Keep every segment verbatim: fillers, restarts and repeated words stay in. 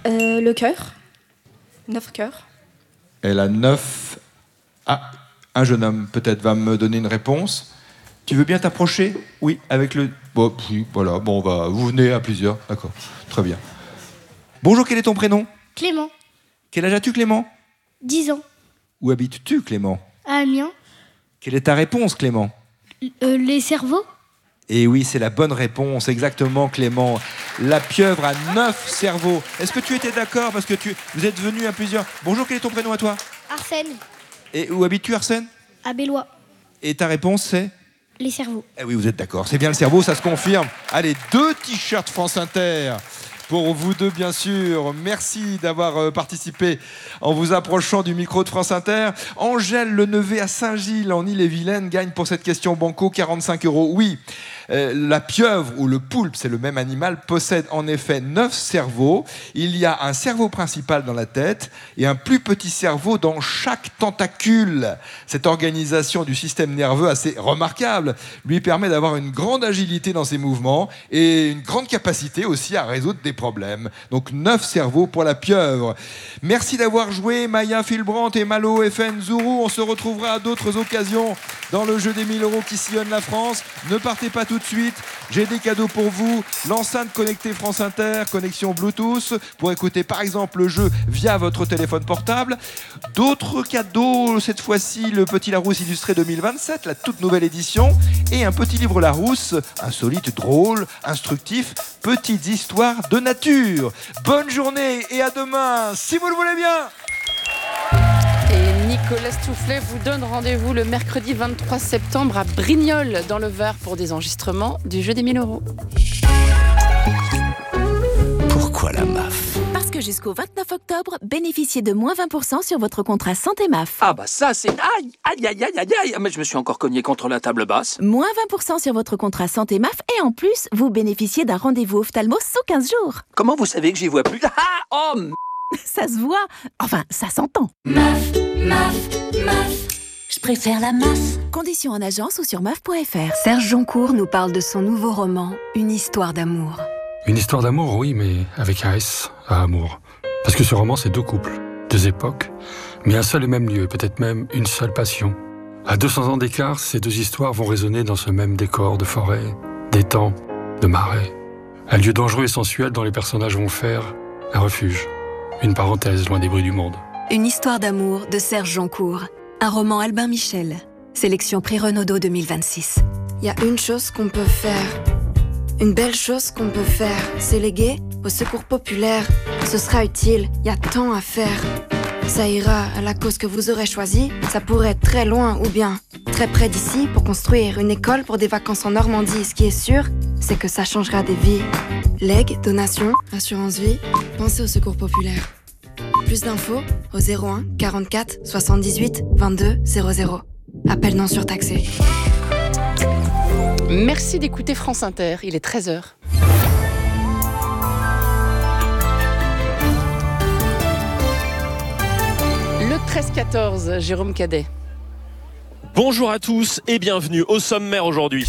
Euh, le cœur. Neuf cœurs. Elle a neuf... Ah, un jeune homme, peut-être, va me donner une réponse. Tu veux bien t'approcher ? Oui, avec le... Bon, oui, voilà, bon, bah, vous venez à plusieurs, d'accord, très bien. Bonjour, quel est ton prénom ? Clément. Quel âge as-tu, Clément ? dix ans. Où habites-tu, Clément ? À Amiens. Quelle est ta réponse, Clément ? Euh, les cerveaux. Et oui, c'est la bonne réponse, exactement, Clément. La pieuvre a neuf cerveaux. Est-ce que tu étais d'accord ? Parce que tu, vous êtes venus à plusieurs. Bonjour, quel est ton prénom à toi ? Arsène. Et où habites-tu, Arsène ? À Bellois. Et ta réponse, c'est ? Les cerveaux. Eh oui, vous êtes d'accord, c'est bien le cerveau, ça se confirme. Allez, deux t-shirts France Inter pour vous deux, bien sûr. Merci d'avoir euh, participé en vous approchant du micro de France Inter. Angèle Lenevé à Saint-Gilles, en Ille-et-Vilaine, gagne pour cette question banco quarante-cinq euros. Oui, euh, la pieuvre ou le poulpe, c'est le même animal, possède en effet neuf cerveaux. Il y a un cerveau principal dans la tête et un plus petit cerveau dans chaque tentacule. Cette organisation du système nerveux assez remarquable lui permet d'avoir une grande agilité dans ses mouvements et une grande capacité aussi à résoudre des problèmes. Donc neuf cerveaux pour la pieuvre. Merci d'avoir joué, Maya Filbrandt et Malo F N Zourou. On se retrouvera à d'autres occasions dans le jeu des mille euros qui sillonne la France. Ne partez pas tout de suite. J'ai des cadeaux pour vous. L'enceinte connectée France Inter, connexion Bluetooth, pour écouter par exemple le jeu via votre téléphone portable. D'autres cadeaux, cette fois-ci le Petit Larousse illustré deux mille vingt-sept, la toute nouvelle édition, et un petit livre Larousse, insolite, drôle, instructif, petites histoires de nature. Bonne journée et à demain, si vous le voulez bien. Et Nicolas Stoufflet vous donne rendez-vous le mercredi vingt-trois septembre à Brignoles, dans le Var, pour des enregistrements du jeu des mille euros. Pourquoi la M A F ? Parce que jusqu'au vingt-neuf octobre, bénéficiez de moins vingt pour cent sur votre contrat santé M A F. Ah bah ça c'est... Aïe, aïe, aïe, aïe, aïe, aïe. Mais je me suis encore cogné contre la table basse. Moins vingt pour cent sur votre contrat santé M A F et en plus, vous bénéficiez d'un rendez-vous ophtalmo sous quinze jours. Comment vous savez que j'y vois plus ? Ah, oh, m... Ça se voit. Enfin, ça s'entend. M A F, M A F, M A F. Je préfère la M A F. Conditions en agence ou sur M A F point F R. Serge Joncourt nous parle de son nouveau roman, Une histoire d'amour. Une histoire d'amour, oui, mais avec un S à amour. Parce que ce roman, c'est deux couples, deux époques, mais un seul et même lieu, peut-être même une seule passion. À deux cents ans d'écart, ces deux histoires vont résonner dans ce même décor de forêt, d'étang, de marais. Un lieu dangereux et sensuel dont les personnages vont faire un refuge, une parenthèse loin des bruits du monde. Une histoire d'amour de Serge Joncourt. Un roman Albin Michel. Sélection Prix Renaudot deux mille vingt-six. Il y a une chose qu'on peut faire. Une belle chose qu'on peut faire, c'est léguer au secours populaire. Ce sera utile, il y a tant à faire. Ça ira à la cause que vous aurez choisie. Ça pourrait être très loin ou bien très près d'ici pour construire une école pour des vacances en Normandie. Ce qui est sûr, c'est que ça changera des vies. Legs, donations, assurance vie, pensez au secours populaire. Plus d'infos au zéro un quarante-quatre soixante-dix-huit vingt-deux zéro zéro. Appel non surtaxé. Merci d'écouter France Inter, il est treize heures. Le treize quatorze, Jérôme Cadet. Bonjour à tous et bienvenue au sommaire aujourd'hui.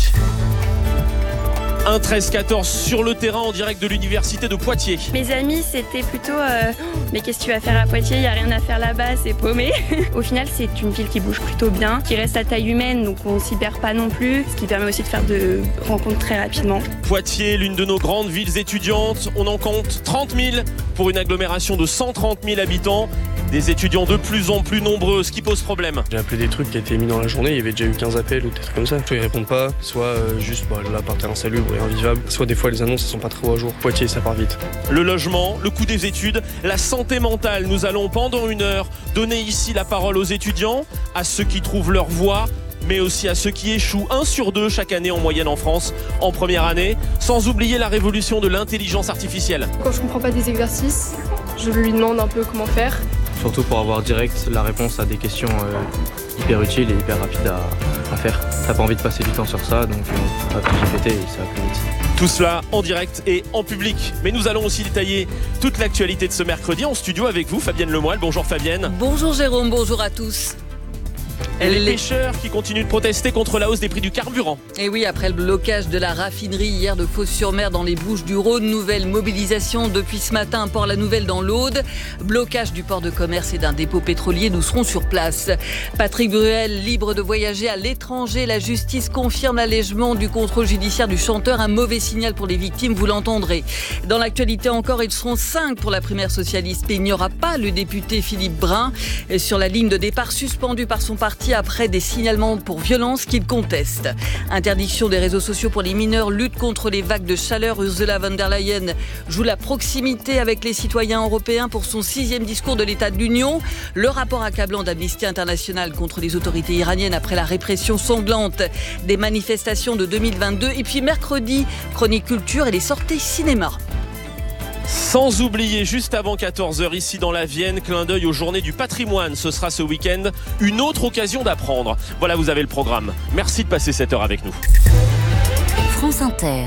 Un treize quatorze sur le terrain en direct de l'université de Poitiers. Mes amis, c'était plutôt euh, mais qu'est-ce que tu vas faire à Poitiers, il n'y a rien à faire là-bas, c'est paumé. Au final, c'est une ville qui bouge plutôt bien, qui reste à taille humaine, donc on s'y perd pas non plus, ce qui permet aussi de faire de rencontres très rapidement. Poitiers, l'une de nos grandes villes étudiantes, on en compte trente mille pour une agglomération de cent trente mille habitants. Des étudiants de plus en plus nombreux, ce qui pose problème. J'ai appelé des trucs qui étaient mis dans la journée, il y avait déjà eu quinze appels ou des trucs comme ça. Soit ils répondent pas, soit euh, juste bah, l'appart est insalubre et invivable, soit des fois les annonces ne sont pas trop à jour. Poitiers, ça part vite. Le logement, le coût des études, la santé mentale. Nous allons pendant une heure donner ici la parole aux étudiants, à ceux qui trouvent leur voie, mais aussi à ceux qui échouent, un sur deux chaque année en moyenne en France, en première année, sans oublier la révolution de l'intelligence artificielle. Quand je comprends pas des exercices, je lui demande un peu comment faire. Surtout pour avoir direct la réponse à des questions euh, hyper utiles et hyper rapides à, à faire. T'as pas envie de passer du temps sur ça, donc euh, appuie G P T et ça va plus vite. Tout cela en direct et en public. Mais nous allons aussi détailler toute l'actualité de ce mercredi en studio avec vous, Fabienne Lemoyle. Bonjour Fabienne. Bonjour Jérôme, bonjour à tous. Et les pêcheurs qui continuent de protester contre la hausse des prix du carburant. Et oui, après le blocage de la raffinerie hier de Fos-sur-Mer dans les Bouches-du-Rhône, nouvelle mobilisation depuis ce matin, Port-la-Nouvelle dans l'Aude. Blocage du port de commerce et d'un dépôt pétrolier, nous serons sur place. Patrick Bruel, libre de voyager à l'étranger. La justice confirme l'allègement du contrôle judiciaire du chanteur. Un mauvais signal pour les victimes, vous l'entendrez. Dans l'actualité encore, ils seront cinq pour la primaire socialiste. Mais il n'y aura pas le député Philippe Brun sur la ligne de départ, suspendu par son parti après des signalements pour violence qu'il conteste. Interdiction des réseaux sociaux pour les mineurs, lutte contre les vagues de chaleur. Ursula von der Leyen joue la proximité avec les citoyens européens pour son sixième discours de l'état de l'Union. Le rapport accablant d'Amnesty International contre les autorités iraniennes après la répression sanglante des manifestations de deux mille vingt-deux. Et puis mercredi, chronique culture et les sorties cinéma. Sans oublier, juste avant quatorze heures, ici dans la Vienne, clin d'œil aux journées du patrimoine. Ce sera ce week-end une autre occasion d'apprendre. Voilà, vous avez le programme. Merci de passer cette heure avec nous. France Inter.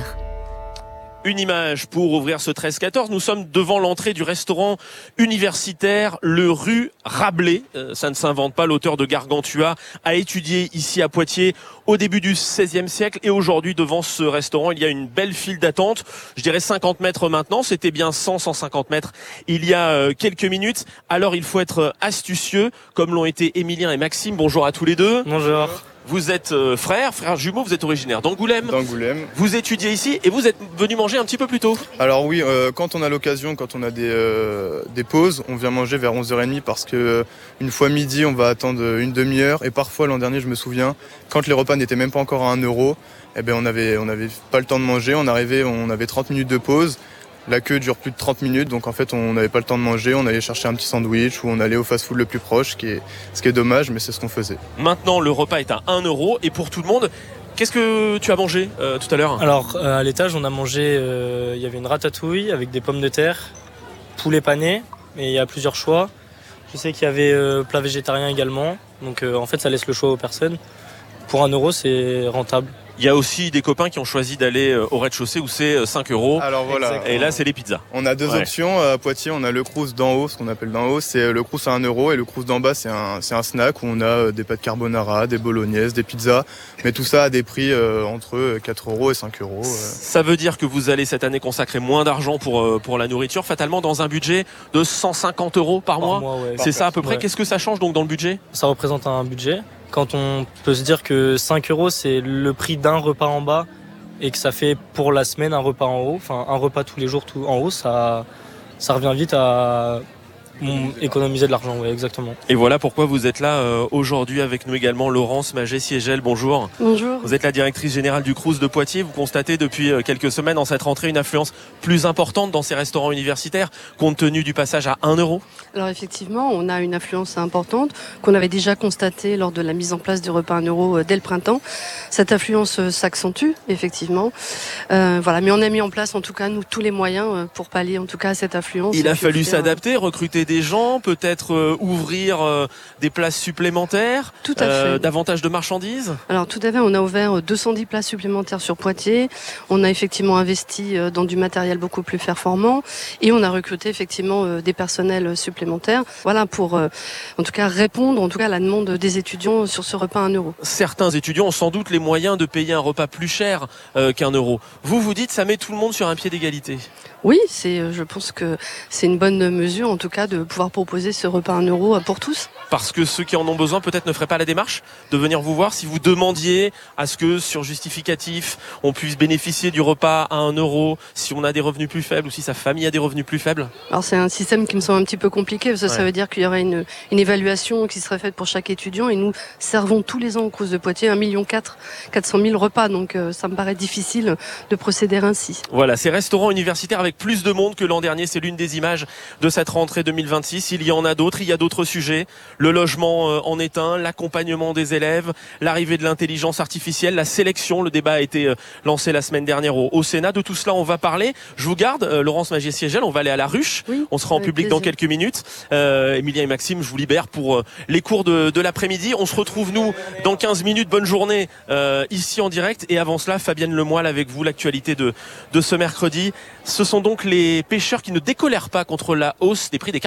Une image pour ouvrir ce treize quatorze. Nous sommes devant l'entrée du restaurant universitaire Le Rue Rabelais. Euh, ça ne s'invente pas. L'auteur de Gargantua a étudié ici à Poitiers au début du seizième siècle. Et aujourd'hui, devant ce restaurant, il y a une belle file d'attente. Je dirais cinquante mètres maintenant. C'était bien cent, cent cinquante mètres il y a euh, quelques minutes. Alors, il faut être astucieux, comme l'ont été Émilien et Maxime. Bonjour à tous les deux. Bonjour. Vous êtes euh, frères, frères jumeaux, vous êtes originaires d'Angoulême. D'Angoulême. Vous étudiez ici et vous êtes venu manger un petit peu plus tôt. Alors oui, euh, quand on a l'occasion, quand on a des, euh, des pauses, on vient manger vers onze heures trente parce que euh, une fois midi, on va attendre une demi-heure. Et parfois, l'an dernier, je me souviens, quand les repas n'étaient même pas encore à un euro, eh ben, on avait, on n'avait pas le temps de manger. On arrivait, on avait trente minutes de pause. La queue dure plus de trente minutes, donc en fait on n'avait pas le temps de manger, on allait chercher un petit sandwich ou on allait au fast-food le plus proche, ce qui est, ce qui est dommage, mais c'est ce qu'on faisait. Maintenant le repas est à un euro et pour tout le monde, qu'est-ce que tu as mangé euh, tout à l'heure ? Alors euh, à l'étage on a mangé, il euh, y avait une ratatouille avec des pommes de terre, poulet pané, et il y a plusieurs choix. Je sais qu'il y avait euh, plat végétarien également, donc euh, en fait ça laisse le choix aux personnes. Pour un euro c'est rentable. Il y a aussi des copains qui ont choisi d'aller au rez-de-chaussée où c'est cinq euros. Alors voilà. Et là, c'est les pizzas. On a deux ouais. options. À Poitiers, on a le crous d'en haut, ce qu'on appelle d'en haut, c'est le crous à un euro. Et le crous d'en bas, c'est un, c'est un snack où on a des pâtes carbonara, des bolognaises, des pizzas. Mais tout ça à des prix euh, entre quatre euros et cinq euros. Euh. Ça veut dire que vous allez cette année consacrer moins d'argent pour, pour la nourriture, fatalement dans un budget de cent cinquante euros par, par mois. mois ouais. C'est ça à peu près. Ouais. Qu'est-ce que ça change donc dans le budget ? Ça représente un budget. Quand on peut se dire que cinq euros, c'est le prix d'un repas en bas et que ça fait pour la semaine un repas en haut, enfin un repas tous les jours tout en haut, ça, ça revient vite à Bon, économiser de l'argent, oui, exactement. Et voilà pourquoi vous êtes là euh, aujourd'hui avec nous également. Laurence Magé-Siégel, bonjour. Bonjour. Vous êtes la directrice générale du Crous de Poitiers. Vous constatez depuis euh, quelques semaines en cette rentrée une affluence plus importante dans ces restaurants universitaires compte tenu du passage à un euro. Alors effectivement, on a une affluence importante qu'on avait déjà constatée lors de la mise en place du repas à un euro euh, dès le printemps. Cette affluence euh, s'accentue, effectivement. Euh, voilà, mais on a mis en place en tout cas nous tous les moyens euh, pour pallier en tout cas à cette affluence. Il a fallu s'adapter, recruter des gens, peut-être euh, ouvrir euh, des places supplémentaires, tout à fait. Euh, davantage de marchandises. Alors tout à fait, on a ouvert deux cent dix places supplémentaires sur Poitiers. On a effectivement investi euh, dans du matériel beaucoup plus performant et on a recruté effectivement euh, des personnels supplémentaires. Voilà pour euh, en tout cas répondre en tout cas à la demande des étudiants sur ce repas à un euro. Certains étudiants ont sans doute les moyens de payer un repas plus cher euh, qu'un euro. Vous vous dites ça met tout le monde sur un pied d'égalité. Oui, c'est, je pense que c'est une bonne mesure, en tout cas, de pouvoir proposer ce repas à un euro pour tous. Parce que ceux qui en ont besoin, peut-être ne feraient pas la démarche de venir vous voir si vous demandiez à ce que, sur justificatif, on puisse bénéficier du repas à un euro, si on a des revenus plus faibles ou si sa famille a des revenus plus faibles. Alors c'est un système qui me semble un petit peu compliqué, parce que ouais. ça veut dire qu'il y aurait une, une évaluation qui serait faite pour chaque étudiant, et nous servons tous les ans au Crous de Poitiers un million quatre cent mille repas, donc euh, ça me paraît difficile de procéder ainsi. Voilà, ces restaurants universitaires avec plus de monde que l'an dernier, c'est l'une des images de cette rentrée deux mille vingt-six. Il y en a d'autres, il y a d'autres sujets. Le logement euh, en est un, l'accompagnement des élèves, l'arrivée de l'intelligence artificielle, la sélection. Le débat a été euh, lancé la semaine dernière au, au Sénat. De tout cela, on va parler. Je vous garde, euh, Laurence Magé-Siégel, on va aller à la ruche. Oui, on sera en public plaisir. dans quelques minutes. Euh, Émilien et Maxime, je vous libère pour euh, les cours de, de l'après-midi. On se retrouve, nous, dans quinze minutes. Bonne journée euh, ici en direct. Et avant cela, Fabienne Lemoyle avec vous, l'actualité de, de ce mercredi. Ce sont donc les pêcheurs qui ne décolèrent pas contre la hausse des prix des carburants.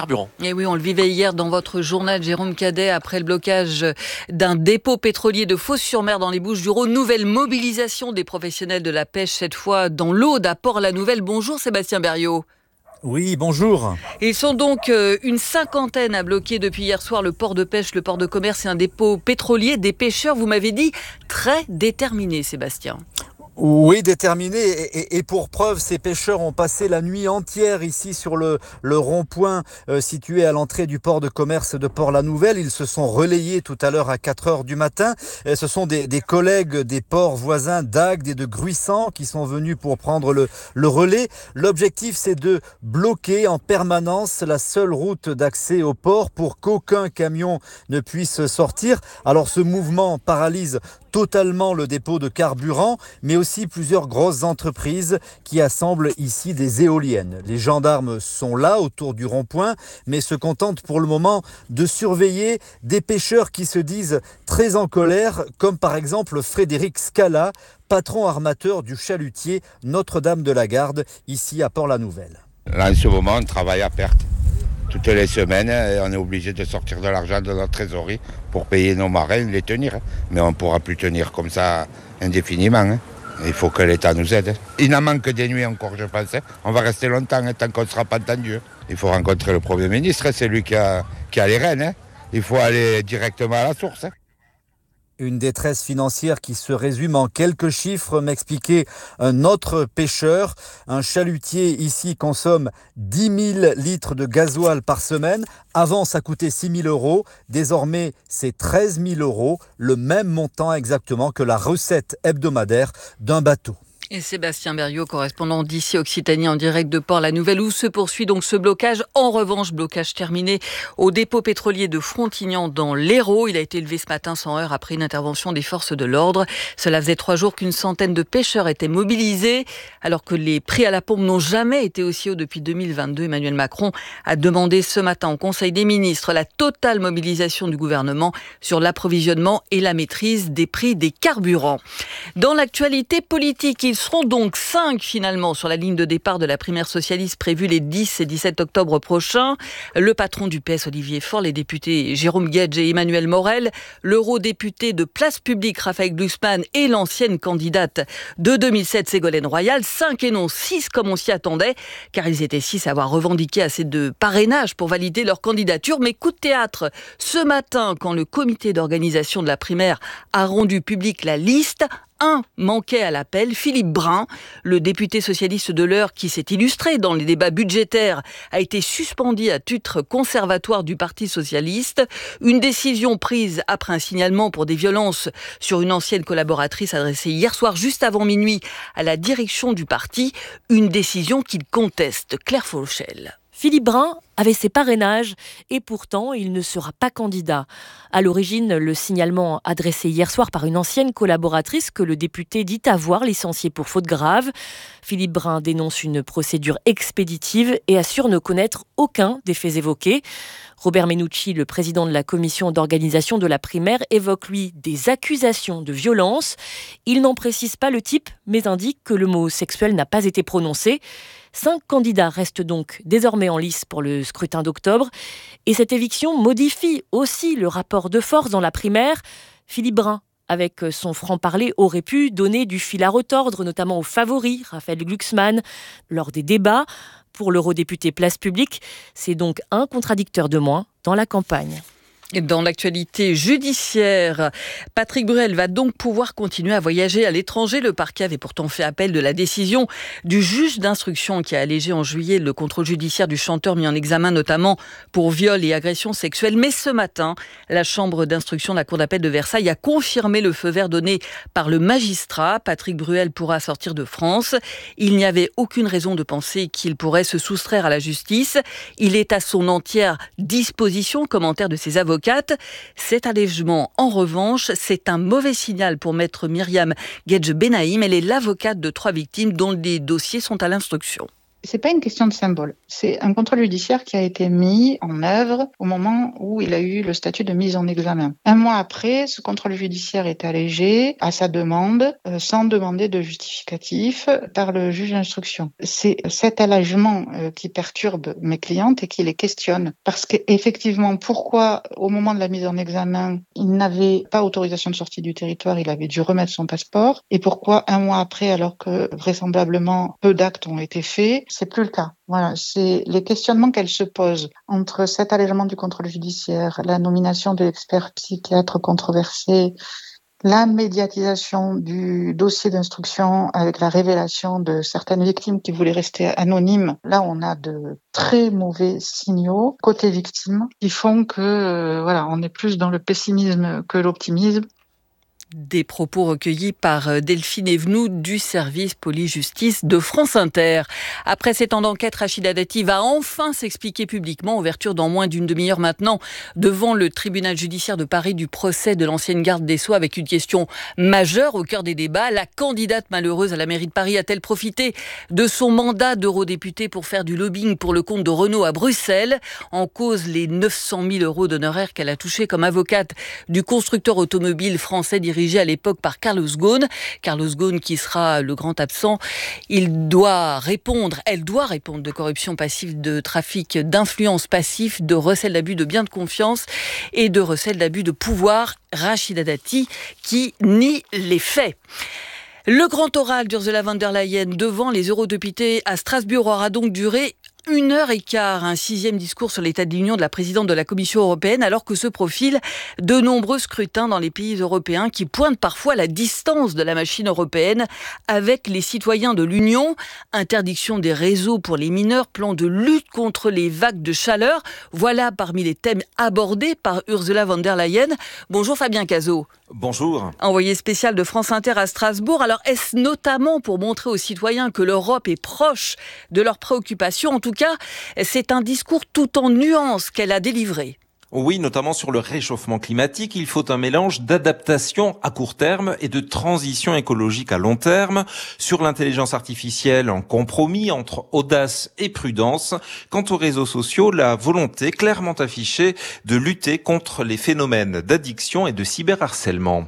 carburant. Et oui, on le vivait hier dans votre journal, Jérôme Cadet, après le blocage d'un dépôt pétrolier de Fos-sur-Mer dans les Bouches-du-Rhône. Nouvelle mobilisation des professionnels de la pêche, cette fois dans l'Aude, à Port-la-Nouvelle. Bonjour Sébastien Berriot. Oui, bonjour. Ils sont donc une cinquantaine à bloquer depuis hier soir le port de pêche, le port de commerce et un dépôt pétrolier. Des pêcheurs, vous m'avez dit, très déterminés, Sébastien. Oui, déterminés. Et, et pour preuve, ces pêcheurs ont passé la nuit entière ici sur le, le rond-point euh, situé à l'entrée du port de commerce de Port-la-Nouvelle. Ils se sont relayés tout à l'heure à quatre heures du matin. Et ce sont des, des collègues des ports voisins d'Agde et de Gruissant qui sont venus pour prendre le, le relais. L'objectif, c'est de bloquer en permanence la seule route d'accès au port pour qu'aucun camion ne puisse sortir. Alors ce mouvement paralyse totalement le dépôt de carburant, mais aussi plusieurs grosses entreprises qui assemblent ici des éoliennes. Les gendarmes sont là autour du rond-point, mais se contentent pour le moment de surveiller des pêcheurs qui se disent très en colère, comme par exemple Frédéric Scala, patron armateur du chalutier Notre-Dame-de-la-Garde, ici à Port-la-Nouvelle. Là, en ce moment, on travaille à perte. Toutes les semaines, on est obligé de sortir de l'argent de notre trésorerie pour payer nos marins, les tenir. Mais on ne pourra plus tenir comme ça indéfiniment. Il faut que l'État nous aide. Il n'en manque des nuits encore, je pense. On va rester longtemps, tant qu'on ne sera pas entendu. Il faut rencontrer le Premier ministre, c'est lui qui a, qui a les rênes. Il faut aller directement à la source. Une détresse financière qui se résume en quelques chiffres, m'expliquait un autre pêcheur. Un chalutier ici consomme dix mille litres de gasoil par semaine. Avant, ça coûtait six mille euros. Désormais, c'est treize mille euros, le même montant exactement que la recette hebdomadaire d'un bateau. Et Sébastien Berriot, correspondant d'ici Occitanie en direct de Port-la-Nouvelle, où se poursuit donc ce blocage. En revanche, blocage terminé au dépôt pétrolier de Frontignan dans l'Hérault. Il a été levé ce matin sans heure après une intervention des forces de l'ordre. Cela faisait trois jours qu'une centaine de pêcheurs étaient mobilisés. Alors que les prix à la pompe n'ont jamais été aussi hauts depuis deux mille vingt-deux, Emmanuel Macron a demandé ce matin au Conseil des ministres la totale mobilisation du gouvernement sur l'approvisionnement et la maîtrise des prix des carburants. Dans l'actualité politique, il seront donc cinq finalement sur la ligne de départ de la primaire socialiste prévue les dix et dix-sept octobre prochains. Le patron du P S, Olivier Faure, les députés Jérôme Guedj et Emmanuel Morel, l'eurodéputé de Place Publique, Raphaël Glucksmann, et l'ancienne candidate de deux mille sept, Ségolène Royal. Cinq et non six comme on s'y attendait, car ils étaient six à avoir revendiqué assez de parrainage pour valider leur candidature. Mais coup de théâtre ce matin, quand le comité d'organisation de la primaire a rendu public la liste, un manquait à l'appel, Philippe Brun, le député socialiste de l'Eure qui s'est illustré dans les débats budgétaires, a été suspendu à titre conservatoire du Parti socialiste. Une décision prise après un signalement pour des violences sur une ancienne collaboratrice adressée hier soir juste avant minuit à la direction du parti. Une décision qu'il conteste. Claire Fauchel. Philippe Brun avait ses parrainages et pourtant il ne sera pas candidat. À l'origine, le signalement adressé hier soir par une ancienne collaboratrice que le député dit avoir licenciée pour faute grave. Philippe Brun dénonce une procédure expéditive et assure ne connaître aucun des faits évoqués. Robert Menucci, le président de la commission d'organisation de la primaire, évoque lui des accusations de violence. Il n'en précise pas le type, mais indique que le mot sexuel n'a pas été prononcé. Cinq candidats restent donc désormais en lice pour le scrutin d'octobre. Et cette éviction modifie aussi le rapport de force dans la primaire. Philippe Brun, avec son franc-parler, aurait pu donner du fil à retordre, notamment au favori, Raphaël Glucksmann, lors des débats. Pour l'eurodéputé Place Publique, c'est donc un contradicteur de moins dans la campagne. Dans l'actualité judiciaire, Patrick Bruel va donc pouvoir continuer à voyager à l'étranger. Le parquet avait pourtant fait appel de la décision du juge d'instruction qui a allégé en juillet le contrôle judiciaire du chanteur mis en examen notamment pour viol et agression sexuelle. Mais ce matin, la chambre d'instruction de la cour d'appel de Versailles a confirmé le feu vert donné par le magistrat. Patrick Bruel pourra sortir de France. Il n'y avait aucune raison de penser qu'il pourrait se soustraire à la justice. Il est à son entière disposition, commentaire de ses avocats. Cet allègement, en revanche, c'est un mauvais signal pour maître Myriam Guedj Benaïm. Elle est l'avocate de trois victimes dont les dossiers sont à l'instruction. C'est pas une question de symbole. C'est un contrôle judiciaire qui a été mis en œuvre au moment où il a eu le statut de mise en examen. Un mois après, ce contrôle judiciaire est allégé à sa demande, euh, sans demander de justificatif par le juge d'instruction. C'est cet allègement euh, qui perturbe mes clientes et qui les questionne. Parce qu'effectivement, pourquoi au moment de la mise en examen, il n'avait pas autorisation de sortie du territoire, il avait dû remettre son passeport, et pourquoi un mois après, alors que vraisemblablement peu d'actes ont été faits, c'est plus le cas. Voilà, c'est les questionnements qu'elle se pose entre cet allègement du contrôle judiciaire, la nomination de l'expert psychiatre controversé, la médiatisation du dossier d'instruction avec la révélation de certaines victimes qui voulaient rester anonymes. Là, on a de très mauvais signaux côté victime qui font que, euh, voilà, on est plus dans le pessimisme que l'optimisme. Des propos recueillis par Delphine Evenou du service police-justice de France Inter. Après sept ans d'enquête, Rachida Dati va enfin s'expliquer publiquement, ouverture dans moins d'une demi-heure maintenant, devant le tribunal judiciaire de Paris du procès de l'ancienne garde des Sceaux, avec une question majeure au cœur des débats. La candidate malheureuse à la mairie de Paris a-t-elle profité de son mandat d'eurodéputée pour faire du lobbying pour le compte de Renault à Bruxelles? En cause, les neuf cent mille euros d'honoraires qu'elle a touchés comme avocate du constructeur automobile français dirigé à l'époque par Carlos Ghosn. Carlos Ghosn qui sera le grand absent. Il doit répondre, elle doit répondre de corruption passive, de trafic d'influence passif, de recel d'abus de biens de confiance et de recel d'abus de pouvoir. Rachida Dati qui nie les faits. Le grand oral d'Ursula von der Leyen devant les eurodéputés à Strasbourg aura donc duré une heure et quart, un sixième discours sur l'état de l'Union de la présidente de la Commission européenne, alors que se profilent de nombreux scrutins dans les pays européens qui pointent parfois la distance de la machine européenne avec les citoyens de l'Union. Interdiction des réseaux pour les mineurs, plan de lutte contre les vagues de chaleur. Voilà parmi les thèmes abordés par Ursula von der Leyen. Bonjour Fabien Cazot. Bonjour. Envoyé spécial de France Inter à Strasbourg. Alors, est-ce notamment pour montrer aux citoyens que l'Europe est proche de leurs préoccupations? En tout cas, c'est un discours tout en nuances qu'elle a délivré. Oui, notamment sur le réchauffement climatique, il faut un mélange d'adaptation à court terme et de transition écologique à long terme. Sur l'intelligence artificielle, un compromis entre audace et prudence. Quant aux réseaux sociaux, la volonté clairement affichée de lutter contre les phénomènes d'addiction et de cyberharcèlement.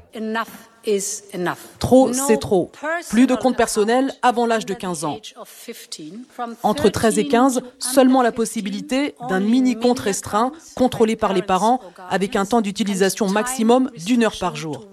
Trop, c'est trop. Plus de compte personnel avant l'âge de quinze ans. Entre treize et quinze, seulement la possibilité d'un mini-compte restreint, contrôlé par les parents, avec un temps d'utilisation maximum d'une heure par jour.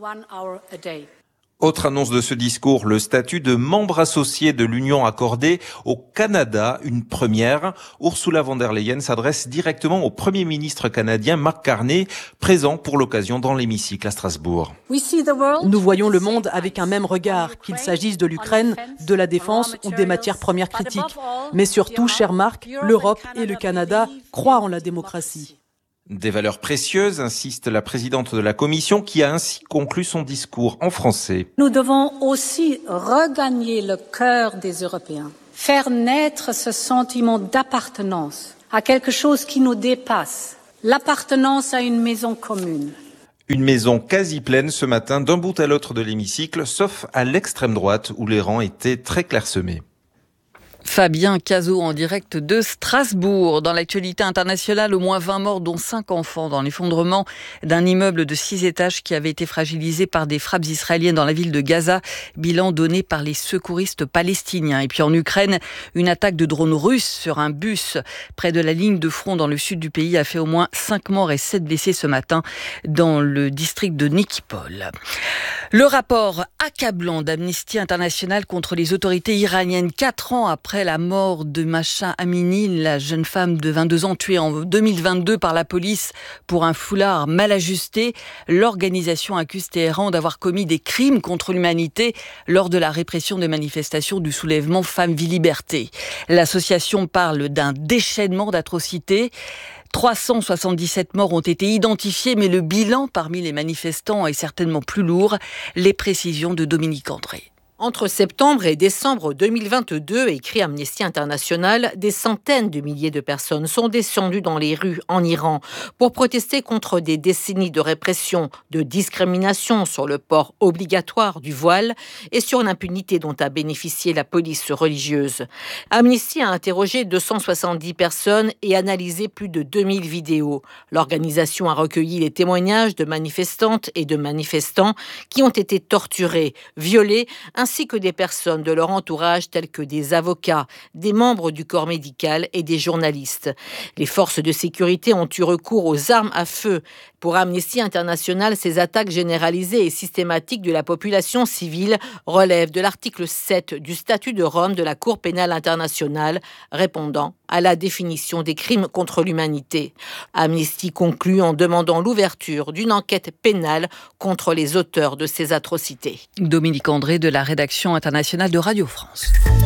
Autre annonce de ce discours, le statut de membre associé de l'Union accordé au Canada, une première. Ursula von der Leyen s'adresse directement au Premier ministre canadien Mark Carney, présent pour l'occasion dans l'hémicycle à Strasbourg. Nous voyons le monde avec un même regard, qu'il s'agisse de l'Ukraine, de la défense ou des matières premières critiques. Mais surtout, cher Mark, l'Europe et le Canada croient en la démocratie. Des valeurs précieuses, insiste la présidente de la Commission, qui a ainsi conclu son discours en français. Nous devons aussi regagner le cœur des Européens, faire naître ce sentiment d'appartenance à quelque chose qui nous dépasse, l'appartenance à une maison commune. Une maison quasi pleine ce matin d'un bout à l'autre de l'hémicycle, sauf à l'extrême droite où les rangs étaient très clairsemés. Fabien Cazot en direct de Strasbourg. Dans l'actualité internationale, au moins vingt morts, dont cinq enfants, dans l'effondrement d'un immeuble de six étages qui avait été fragilisé par des frappes israéliennes dans la ville de Gaza. Bilan donné par les secouristes palestiniens. Et puis en Ukraine, une attaque de drones russes sur un bus près de la ligne de front dans le sud du pays a fait au moins cinq morts et sept blessés ce matin dans le district de Nikopol. Le rapport accablant d'Amnesty International contre les autorités iraniennes, quatre ans après la mort de Mahsa Amini, la jeune femme de vingt-deux ans tuée en deux mille vingt-deux par la police pour un foulard mal ajusté. L'organisation accuse Téhéran d'avoir commis des crimes contre l'humanité lors de la répression des manifestations du soulèvement Femmes, Vie, Liberté. L'association parle d'un déchaînement d'atrocités. trois cent soixante-dix-sept morts ont été identifiés, mais le bilan parmi les manifestants est certainement plus lourd. Les précisions de Dominique André. Entre septembre et décembre deux mille vingt-deux, écrit Amnesty International, des centaines de milliers de personnes sont descendues dans les rues en Iran pour protester contre des décennies de répression, de discrimination sur le port obligatoire du voile et sur l'impunité dont a bénéficié la police religieuse. Amnesty a interrogé deux cent soixante-dix personnes et analysé plus de deux mille vidéos. L'organisation a recueilli les témoignages de manifestantes et de manifestants qui ont été torturés, violés, ainsi ainsi que des personnes de leur entourage telles que des avocats, des membres du corps médical et des journalistes. Les forces de sécurité ont eu recours aux armes à feu. Pour Amnesty International, ces attaques généralisées et systématiques de la population civile relèvent de l'article sept du statut de Rome de la Cour pénale internationale, répondant à la définition des crimes contre l'humanité. Amnesty conclut en demandant l'ouverture d'une enquête pénale contre les auteurs de ces atrocités. Dominique André de la rédaction internationale de Radio France.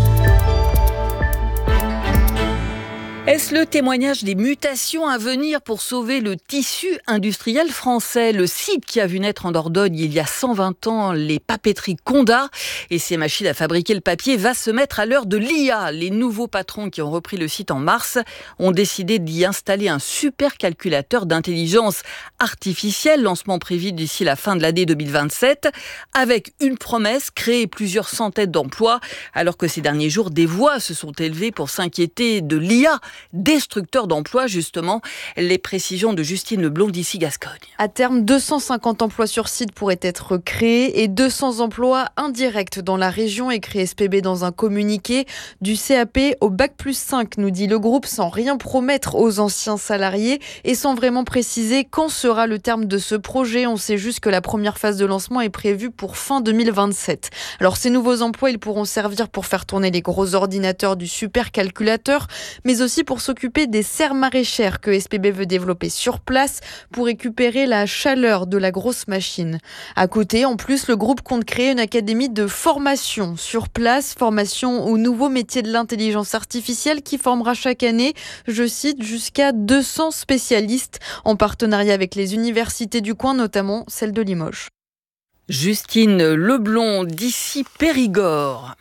Est-ce le témoignage des mutations à venir pour sauver le tissu industriel français? Le site qui a vu naître en Dordogne il y a cent vingt ans les papeteries Condat et ses machines à fabriquer le papier va se mettre à l'heure de l'I A. Les nouveaux patrons qui ont repris le site en mars ont décidé d'y installer un supercalculateur d'intelligence artificielle, lancement prévu d'ici la fin de l'année deux mille vingt-sept, avec une promesse, créer plusieurs centaines d'emplois, alors que ces derniers jours, des voix se sont élevées pour s'inquiéter de l'I A, destructeur d'emplois, justement. Les précisions de Justine Leblond d'ici Gascogne. À terme, deux cent cinquante emplois sur site pourraient être créés et deux cents emplois indirects dans la région, écrit S P B dans un communiqué. Du C A P au bac plus cinq, nous dit le groupe, sans rien promettre aux anciens salariés et sans vraiment préciser quand sera le terme de ce projet. On sait juste que la première phase de lancement est prévue pour fin deux mille vingt-sept. Alors ces nouveaux emplois, ils pourront servir pour faire tourner les gros ordinateurs du supercalculateur, mais aussi pour s'occuper des serres maraîchères que S P B veut développer sur place pour récupérer la chaleur de la grosse machine. À côté, en plus, le groupe compte créer une académie de formation sur place, formation aux nouveaux métiers de l'intelligence artificielle qui formera chaque année, je cite, jusqu'à deux cents spécialistes en partenariat avec les universités du coin, notamment celle de Limoges. Justine Leblond d'ici Périgord.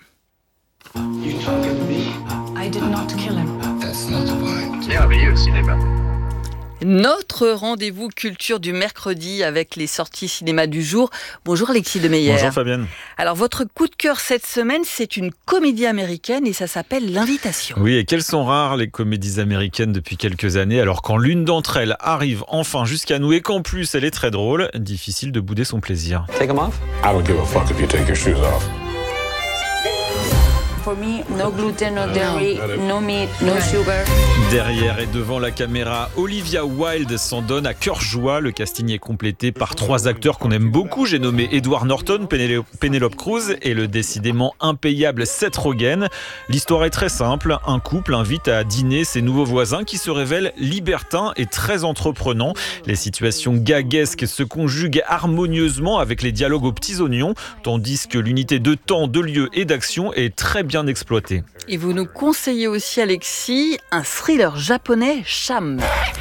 I did not kill him. Merveilleux cinéma. Notre rendez-vous culture du mercredi avec les sorties cinéma du jour. Bonjour Alexis Demeyer. Bonjour Fabienne. Alors votre coup de cœur cette semaine, c'est une comédie américaine et ça s'appelle L'Invitation. Oui, et quelles sont rares les comédies américaines depuis quelques années. Alors quand l'une d'entre elles arrive enfin jusqu'à nous et qu'en plus elle est très drôle, difficile de bouder son plaisir. Take them off? I don't give a fuck if you take your shoes off. For me, no gluten, no dairy, no meat, no sugar. Derrière et devant la caméra, Olivia Wilde s'en donne à cœur joie. Le casting est complété par trois acteurs qu'on aime beaucoup. J'ai nommé Edward Norton, Penelope Cruz et le décidément impayable Seth Rogen. L'histoire est très simple. Un couple invite à dîner ses nouveaux voisins qui se révèlent libertins et très entreprenants. Les situations gaguesques se conjuguent harmonieusement avec les dialogues aux petits oignons, tandis que l'unité de temps, de lieu et d'action est très bien exploitée. Et vous nous conseillez aussi, Alexis, un thriller japonais, Cham.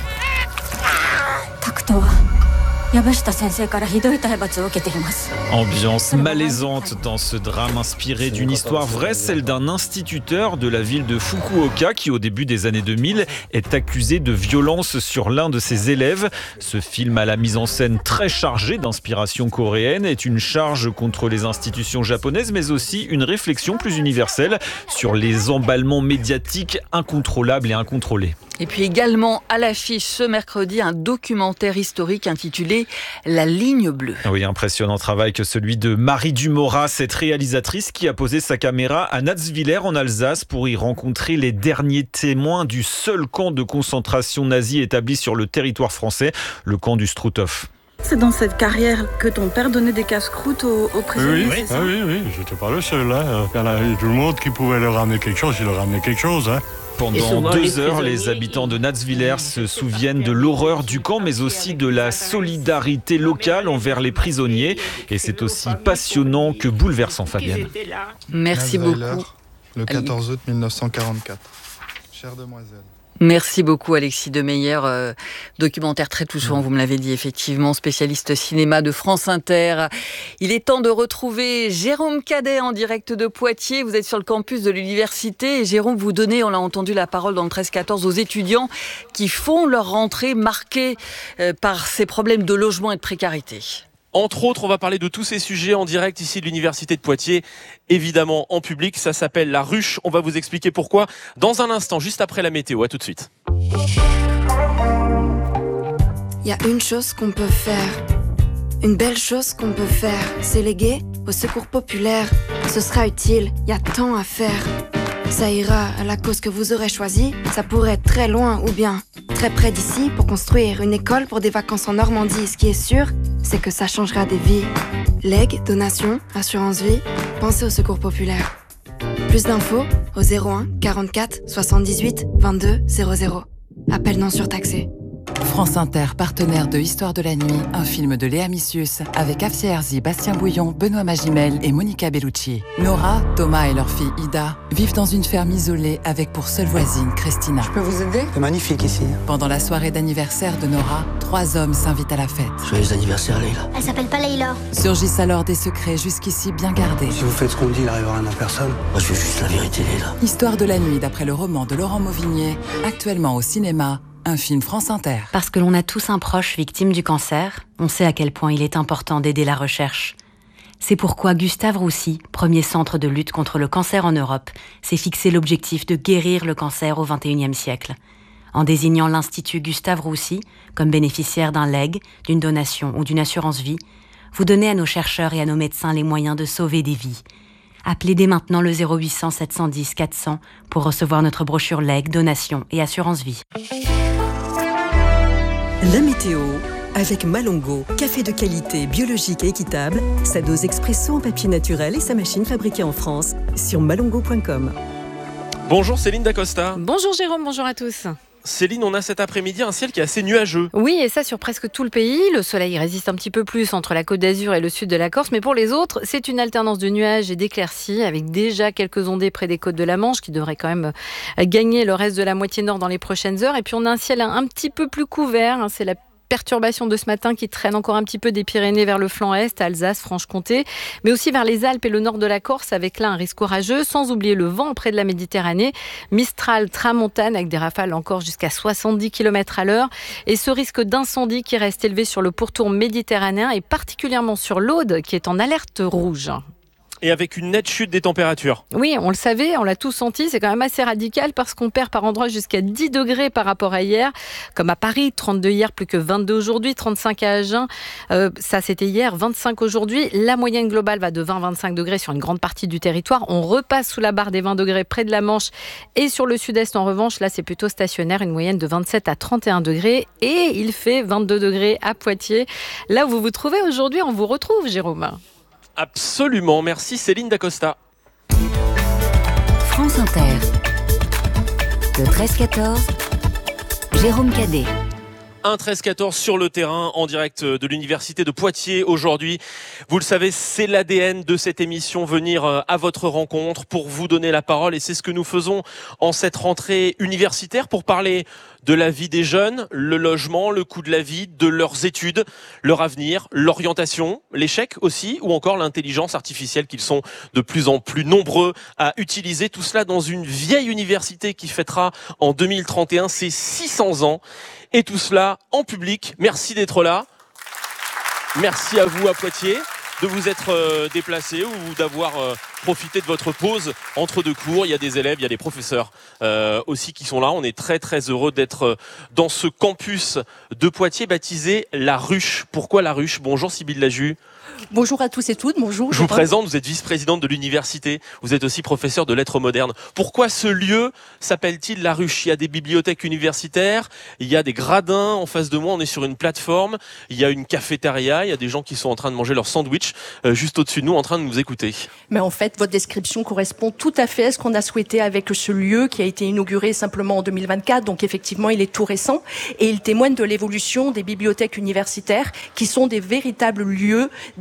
Ambiance malaisante dans ce drame inspiré d'une histoire vraie, celle d'un instituteur de la ville de Fukuoka qui, au début des années deux mille, est accusé de violence sur l'un de ses élèves. Ce film à la mise en scène très chargée d'inspiration coréenne est une charge contre les institutions japonaises, mais aussi une réflexion plus universelle sur les emballements médiatiques incontrôlables et incontrôlés. Et puis également à l'affiche ce mercredi, un documentaire historique intitulé La ligne bleue. Oui, impressionnant travail que celui de Marie Dumorat, cette réalisatrice qui a posé sa caméra à Natzwiller en Alsace pour y rencontrer les derniers témoins du seul camp de concentration nazi établi sur le territoire français, le camp du Struthof. C'est dans cette carrière que ton père donnait des casse-croûtes aux, aux prisonniers, oui, c'est ça? Oui, oui, oui, j'étais pas le seul. Hein. Il y en a tout le monde qui pouvait leur ramener quelque chose, il leur ramenait quelque chose. Hein. Pendant deux heures, les habitants de Natzwiller se souviennent de l'horreur du camp, mais aussi de la solidarité locale envers les prisonniers. Et c'est aussi passionnant que bouleversant, Fabienne. Merci beaucoup. Le quatorze août mille neuf cent quarante-quatre. Chère demoiselle. Merci beaucoup Alexis Demeyer, euh, documentaire très touchant, vous me l'avez dit effectivement, spécialiste cinéma de France Inter. Il est temps de retrouver Jérôme Cadet en direct de Poitiers. Vous êtes sur le campus de l'université et Jérôme, vous donnez, on l'a entendu, la parole dans le treize quatorze aux étudiants qui font leur rentrée marquée euh, par ces problèmes de logement et de précarité. Entre autres, on va parler de tous ces sujets en direct ici de l'Université de Poitiers, évidemment en public. Ça s'appelle La Ruche. On va vous expliquer pourquoi dans un instant, juste après la météo. À tout de suite. Il y a une chose qu'on peut faire, une belle chose qu'on peut faire, c'est léguer au secours populaire. Ce sera utile, il y a tant à faire. Ça ira à la cause que vous aurez choisie. Ça pourrait être très loin ou bien très près d'ici pour construire une école pour des vacances en Normandie. Ce qui est sûr, c'est que ça changera des vies. Legs, donations, assurance vie, pensez au secours populaire. Plus d'infos au zéro un quarante-quatre soixante-dix-huit vingt-deux zéro zéro. Appel non surtaxé. France Inter, partenaire de Histoire de la nuit, un film de Léa Missius avec Afsia Herzi, Bastien Bouillon, Benoît Magimel et Monica Bellucci. Nora, Thomas et leur fille Ida vivent dans une ferme isolée avec pour seule voisine Christina. Je peux vous aider ? C'est magnifique ici. Pendant la soirée d'anniversaire de Nora, trois hommes s'invitent à la fête. Joyeux anniversaire, Leila. Elle s'appelle pas Leila. Surgissent alors des secrets jusqu'ici bien gardés. Si vous faites ce qu'on dit, il arrivera rien à personne. Moi, je veux juste la vérité, Leila. Histoire de la nuit, d'après le roman de Laurent Mauvigné, actuellement au cinéma. Un film France Inter. Parce que l'on a tous un proche victime du cancer, on sait à quel point il est important d'aider la recherche. C'est pourquoi Gustave Roussy, premier centre de lutte contre le cancer en Europe, s'est fixé l'objectif de guérir le cancer au vingt et unième siècle. En désignant l'Institut Gustave Roussy comme bénéficiaire d'un legs, d'une donation ou d'une assurance vie, vous donnez à nos chercheurs et à nos médecins les moyens de sauver des vies. Appelez dès maintenant le zéro huit cents sept cent dix quatre cents pour recevoir notre brochure legs, donation et assurance vie. La météo avec Malongo, café de qualité biologique et équitable, sa dose expresso en papier naturel et sa machine fabriquée en France sur malongo point com. Bonjour Céline Dacosta. Bonjour Jérôme, bonjour à tous. Céline, on a cet après-midi un ciel qui est assez nuageux. Oui, et ça sur presque tout le pays. Le soleil résiste un petit peu plus entre la Côte d'Azur et le sud de la Corse, mais pour les autres, c'est une alternance de nuages et d'éclaircies, avec déjà quelques ondées près des côtes de la Manche qui devraient quand même gagner le reste de la moitié nord dans les prochaines heures. Et puis on a un ciel un, un petit peu plus couvert, hein, c'est la perturbation de ce matin qui traîne encore un petit peu des Pyrénées vers le flanc est, Alsace, Franche-Comté, mais aussi vers les Alpes et le nord de la Corse, avec là un risque orageux, sans oublier le vent près de la Méditerranée, Mistral, Tramontane, avec des rafales encore jusqu'à soixante-dix kilomètres à l'heure, et ce risque d'incendie qui reste élevé sur le pourtour méditerranéen et particulièrement sur l'Aude, qui est en alerte rouge. Et avec une nette chute des températures. Oui, on le savait, on l'a tous senti, c'est quand même assez radical parce qu'on perd par endroits jusqu'à dix degrés par rapport à hier, comme à Paris, trente-deux hier, plus que vingt-deux aujourd'hui, trente-cinq à Agen, euh, ça c'était hier, vingt-cinq aujourd'hui. La moyenne globale va de vingt à vingt-cinq degrés sur une grande partie du territoire. On repasse sous la barre des vingt degrés près de la Manche et sur le sud-est en revanche, là c'est plutôt stationnaire, une moyenne de vingt-sept à trente et un degrés et il fait vingt-deux degrés à Poitiers. Là où vous vous trouvez aujourd'hui, on vous retrouve Jérôme. Absolument, merci Céline Dacosta. France Inter. Le treize quatorze, Jérôme Cadet. Un treize quatorze sur le terrain en direct de l'Université de Poitiers aujourd'hui. Vous le savez, c'est l'A D N de cette émission, venir à votre rencontre pour vous donner la parole. Et c'est ce que nous faisons en cette rentrée universitaire pour parler de la vie des jeunes, le logement, le coût de la vie, de leurs études, leur avenir, l'orientation, l'échec aussi, ou encore l'intelligence artificielle qu'ils sont de plus en plus nombreux à utiliser. Tout cela dans une vieille université qui fêtera en deux mille trente et un ses six cents ans. Et tout cela en public. Merci d'être là. Merci à vous à Poitiers de vous être euh, déplacés ou d'avoir euh, profité de votre pause entre deux cours. Il y a des élèves, il y a des professeurs euh, aussi qui sont là. On est très très heureux d'être dans ce campus de Poitiers baptisé La Ruche. Pourquoi La Ruche ? Bonjour Sybille Laju. Bonjour à tous et toutes, bonjour. Je vous présente, vous êtes vice-présidente de l'université, vous êtes aussi professeure de lettres modernes. Pourquoi ce lieu s'appelle-t-il La Ruche ? Il y a des bibliothèques universitaires, il y a des gradins en face de moi, on est sur une plateforme, il y a une cafétéria, il y a des gens qui sont en train de manger leur sandwich euh, juste au-dessus de nous, en train de nous écouter. Mais en fait, votre description correspond tout à fait à ce qu'on a souhaité avec ce lieu qui a été inauguré simplement en deux mille vingt-quatre, donc effectivement il est tout récent et il témoigne de l'évolution des bibliothèques universitaires qui sont des véritables lieux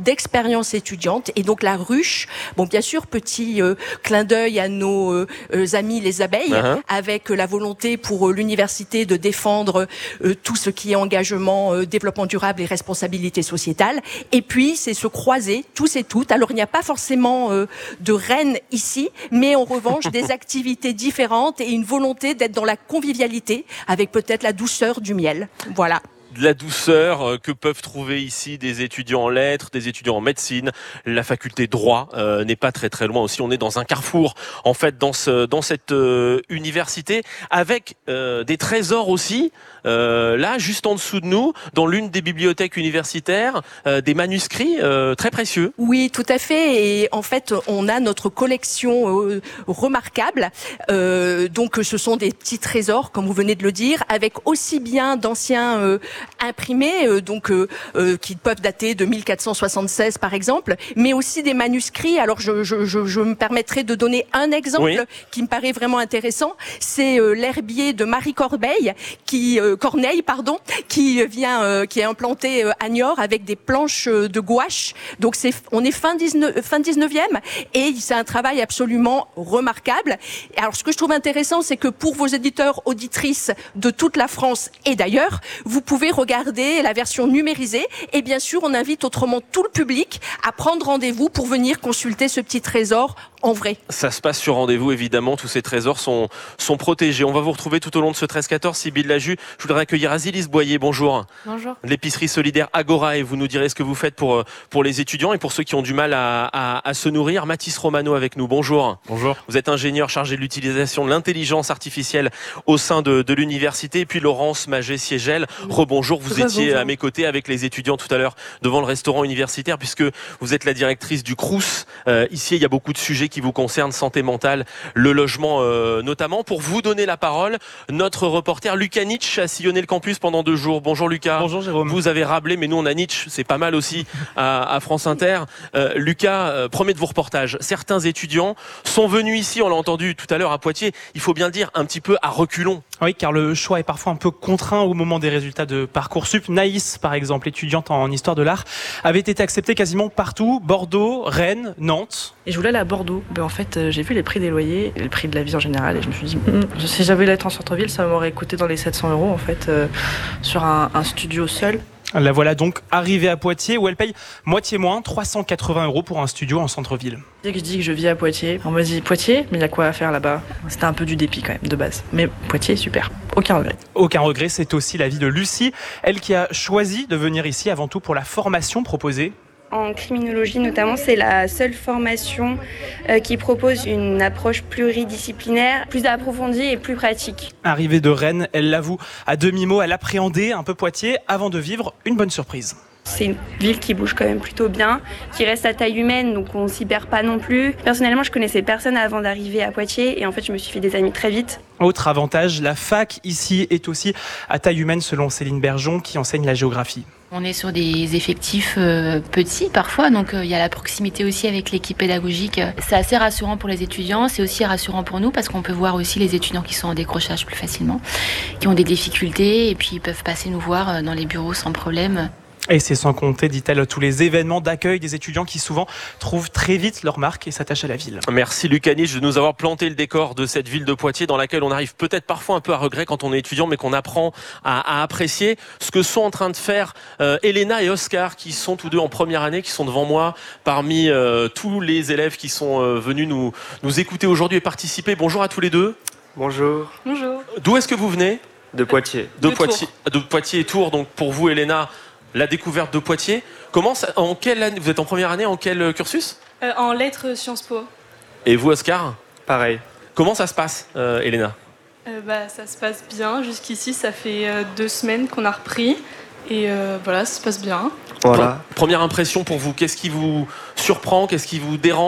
d'expérience étudiante. Et donc la ruche, bon bien sûr, petit euh, clin d'œil à nos euh, amis les abeilles, uh-huh. avec la volonté pour euh, l'université de défendre euh, tout ce qui est engagement, euh, développement durable et responsabilité sociétale. Et puis c'est se croiser tous et toutes. Alors il n'y a pas forcément euh, de reine ici, mais en revanche des activités différentes et une volonté d'être dans la convivialité avec peut-être la douceur du miel. Voilà. De la douceur que peuvent trouver ici des étudiants en lettres, des étudiants en médecine. La faculté droit euh, n'est pas très très loin aussi. On est dans un carrefour en fait dans ce dans cette euh, université avec euh, des trésors aussi. Euh, là, juste en dessous de nous, dans l'une des bibliothèques universitaires, euh, des manuscrits euh, très précieux. Oui, tout à fait. Et en fait, on a notre collection euh, remarquable. Euh, donc, ce sont des petits trésors, comme vous venez de le dire, avec aussi bien d'anciens euh, imprimés, euh, donc euh, euh, qui peuvent dater de mille quatre cent soixante-seize, par exemple, mais aussi des manuscrits. Alors, je, je, je, je me permettrai de donner un exemple oui. qui me paraît vraiment intéressant. C'est euh, l'herbier de Marie Corbeil, qui euh, Corneille, pardon, qui vient, euh, qui est implanté euh, à Niort avec des planches euh, de gouache. Donc c'est, on est fin dix-neuvième et c'est un travail absolument remarquable. Et alors ce que je trouve intéressant, c'est que pour vos éditeurs, auditrices de toute la France et d'ailleurs, vous pouvez regarder la version numérisée. Et bien sûr, on invite autrement tout le public à prendre rendez-vous pour venir consulter ce petit trésor en vrai. Ça se passe sur rendez-vous, évidemment. Tous ces trésors sont, sont protégés. On va vous retrouver tout au long de ce treize quatorze. Sybille Laju, je voudrais accueillir Azilis Boyer. Bonjour. Bonjour. L'épicerie solidaire Agora, et vous nous direz ce que vous faites pour, pour les étudiants et pour ceux qui ont du mal à, à, à se nourrir. Mathis Romano avec nous. Bonjour. Bonjour. Vous êtes ingénieur chargé de l'utilisation de l'intelligence artificielle au sein de, de l'université. Et puis Laurence Magé-Siégel. Rebonjour. Vous étiez bonjour. à mes côtés avec les étudiants tout à l'heure devant le restaurant universitaire puisque vous êtes la directrice du Crous. Euh, ici, il y a beaucoup de sujets qui vous concernent, santé mentale, le logement euh, notamment. Pour vous donner la parole, notre reporter Lucas Nietzsche a sillonné le campus pendant deux jours. Bonjour Lucas. Bonjour Jérôme. Vous avez Rabelais, mais nous on a Nietzsche, c'est pas mal aussi à, à France Inter. Euh, Lucas, euh, premier de vos reportages. Certains étudiants sont venus ici, on l'a entendu tout à l'heure à Poitiers, il faut bien le dire, un petit peu à reculons. Oui, car le choix est parfois un peu contraint au moment des résultats de Parcoursup. Naïs, par exemple, étudiante en histoire de l'art, avait été acceptée quasiment partout. Bordeaux, Rennes, Nantes. Et je voulais aller à Bordeaux. Ben, en fait, euh, j'ai vu les prix des loyers, et le prix de la vie en général, et je me suis dit, mm, si j'avais l'être en centre-ville, ça m'aurait coûté dans les sept cents euros, en fait, euh, sur un, un studio seul. La voilà donc arrivée à Poitiers où elle paye moitié moins, trois cent quatre-vingts euros pour un studio en centre-ville. Dès que je dis que je vis à Poitiers, on me dit Poitiers, mais il y a quoi à faire là-bas? C'était un peu du dépit quand même, de base. Mais Poitiers, super. Aucun regret. Aucun regret, c'est aussi l'avis de Lucie, elle qui a choisi de venir ici avant tout pour la formation proposée. En criminologie notamment, c'est la seule formation euh, qui propose une approche pluridisciplinaire, plus approfondie et plus pratique. Arrivée de Rennes, elle l'avoue à demi-mot, elle appréhendait un peu Poitiers avant de vivre une bonne surprise. C'est une ville qui bouge quand même plutôt bien, qui reste à taille humaine, donc on s'y perd pas non plus. Personnellement, je connaissais personne avant d'arriver à Poitiers et en fait, je me suis fait des amis très vite. Autre avantage, la fac ici est aussi à taille humaine selon Céline Bergeon qui enseigne la géographie. On est sur des effectifs euh, petits parfois, donc il euh, y a la proximité aussi avec l'équipe pédagogique. C'est assez rassurant pour les étudiants, c'est aussi rassurant pour nous parce qu'on peut voir aussi les étudiants qui sont en décrochage plus facilement, qui ont des difficultés et puis ils peuvent passer nous voir dans les bureaux sans problème. Et c'est sans compter, dit-elle, tous les événements d'accueil des étudiants qui souvent trouvent très vite leur marque et s'attachent à la ville. Merci Lucas Nietzsche de nous avoir planté le décor de cette ville de Poitiers dans laquelle on arrive peut-être parfois un peu à regret quand on est étudiant mais qu'on apprend à, à apprécier ce que sont en train de faire euh, Elena et Oscar qui sont tous deux en première année, qui sont devant moi parmi euh, tous les élèves qui sont euh, venus nous, nous écouter aujourd'hui et participer. Bonjour à tous les deux. Bonjour. Bonjour. D'où est-ce que vous venez ? De Poitiers. De, de Poitiers, de Poitiers et Tours. Donc pour vous Elena, la découverte de Poitiers. Comment ça, en quelle année, vous êtes en première année, en quel cursus ? euh, En lettres Sciences Po. Et vous, Oscar ? Pareil. Comment ça se passe, euh, Elena ? euh, bah, Ça se passe bien. Jusqu'ici, ça fait euh, deux semaines qu'on a repris. Et euh, voilà, ça se passe bien. Voilà. Première impression pour vous, qu'est-ce qui vous surprend ? Qu'est-ce qui vous dérange ?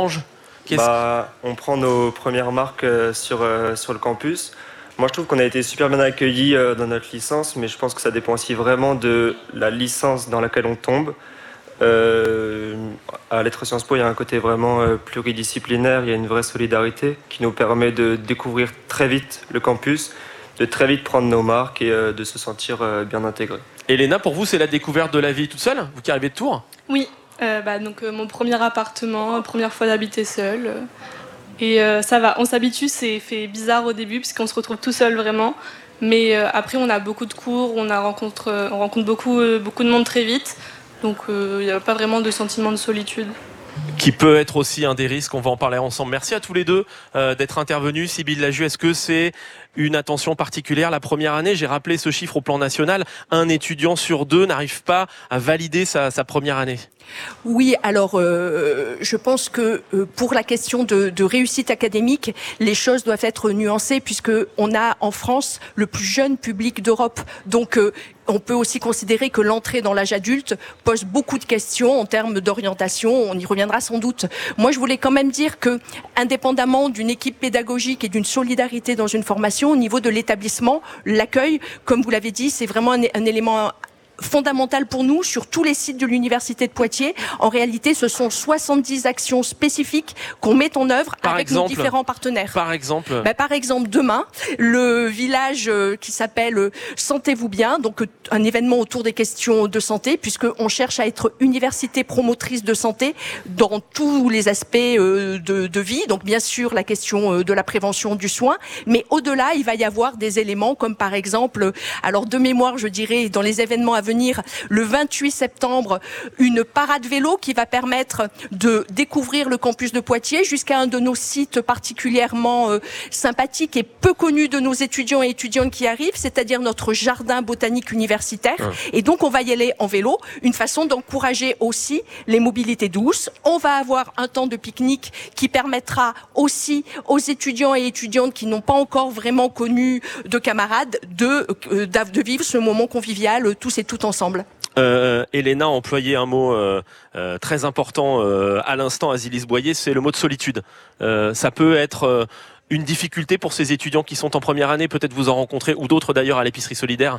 bah, On prend nos premières marques euh, sur, euh, sur le campus. Moi, je trouve qu'on a été super bien accueillis euh, dans notre licence, mais je pense que ça dépend aussi vraiment de la licence dans laquelle on tombe. Euh, à Lettres Sciences Po, il y a un côté vraiment euh, pluridisciplinaire, il y a une vraie solidarité qui nous permet de découvrir très vite le campus, de très vite prendre nos marques et euh, de se sentir euh, bien intégrés. Elena, pour vous, c'est la découverte de la vie toute seule ? Vous qui arrivez de Tours ? Oui, euh, bah, donc, euh, mon premier appartement, première fois d'habiter seule. Euh, et euh, ça va, on s'habitue, c'est fait bizarre au début puisqu'on se retrouve tout seul vraiment. Mais euh, après, on a beaucoup de cours, on, a rencontre, euh, on rencontre beaucoup, euh, beaucoup de monde très vite. Donc il euh, n'y a pas vraiment de sentiment de solitude. Qui peut être aussi un des risques, on va en parler ensemble. Merci à tous les deux euh, d'être intervenus. Sybille Laju, est-ce que c'est une attention particulière la première année? J'ai rappelé ce chiffre au plan national, un étudiant sur deux n'arrive pas à valider sa, sa première année. Oui, alors euh, je pense que euh, pour la question de, de réussite académique, les choses doivent être nuancées puisque on a en France le plus jeune public d'Europe. Donc euh, on peut aussi considérer que l'entrée dans l'âge adulte pose beaucoup de questions en termes d'orientation. On y reviendra sans doute. Moi, je voulais quand même dire que, indépendamment d'une équipe pédagogique et d'une solidarité dans une formation, au niveau de l'établissement, l'accueil, comme vous l'avez dit, c'est vraiment un, un élément fondamental pour nous sur tous les sites de l'Université de Poitiers. En réalité, ce sont soixante-dix actions spécifiques qu'on met en œuvre par avec exemple, nos différents partenaires. Par exemple bah, Par exemple, demain, le village euh, qui s'appelle euh, Sentez-vous bien, donc euh, un événement autour des questions de santé, puisqu'on cherche à être université promotrice de santé dans tous les aspects euh, de, de vie. Donc bien sûr, la question euh, de la prévention du soin, mais au-delà, il va y avoir des éléments comme par exemple, alors de mémoire, je dirais, dans les événements à venir, le vingt-huit septembre, une parade vélo qui va permettre de découvrir le campus de Poitiers jusqu'à un de nos sites particulièrement euh, sympathiques et peu connus de nos étudiants et étudiantes qui arrivent, c'est-à-dire notre jardin botanique universitaire. Ouais. Et donc, on va y aller en vélo, une façon d'encourager aussi les mobilités douces. On va avoir un temps de pique-nique qui permettra aussi aux étudiants et étudiantes qui n'ont pas encore vraiment connu de camarades de, euh, de vivre ce moment convivial tous et toutes ensemble. Euh, Elena a employé un mot euh, euh, très important euh, à l'instant, Azilis Boyer, c'est le mot de solitude. Euh, ça peut être euh, une difficulté pour ces étudiants qui sont en première année, peut-être vous en rencontrez, ou d'autres d'ailleurs à l'épicerie solidaire.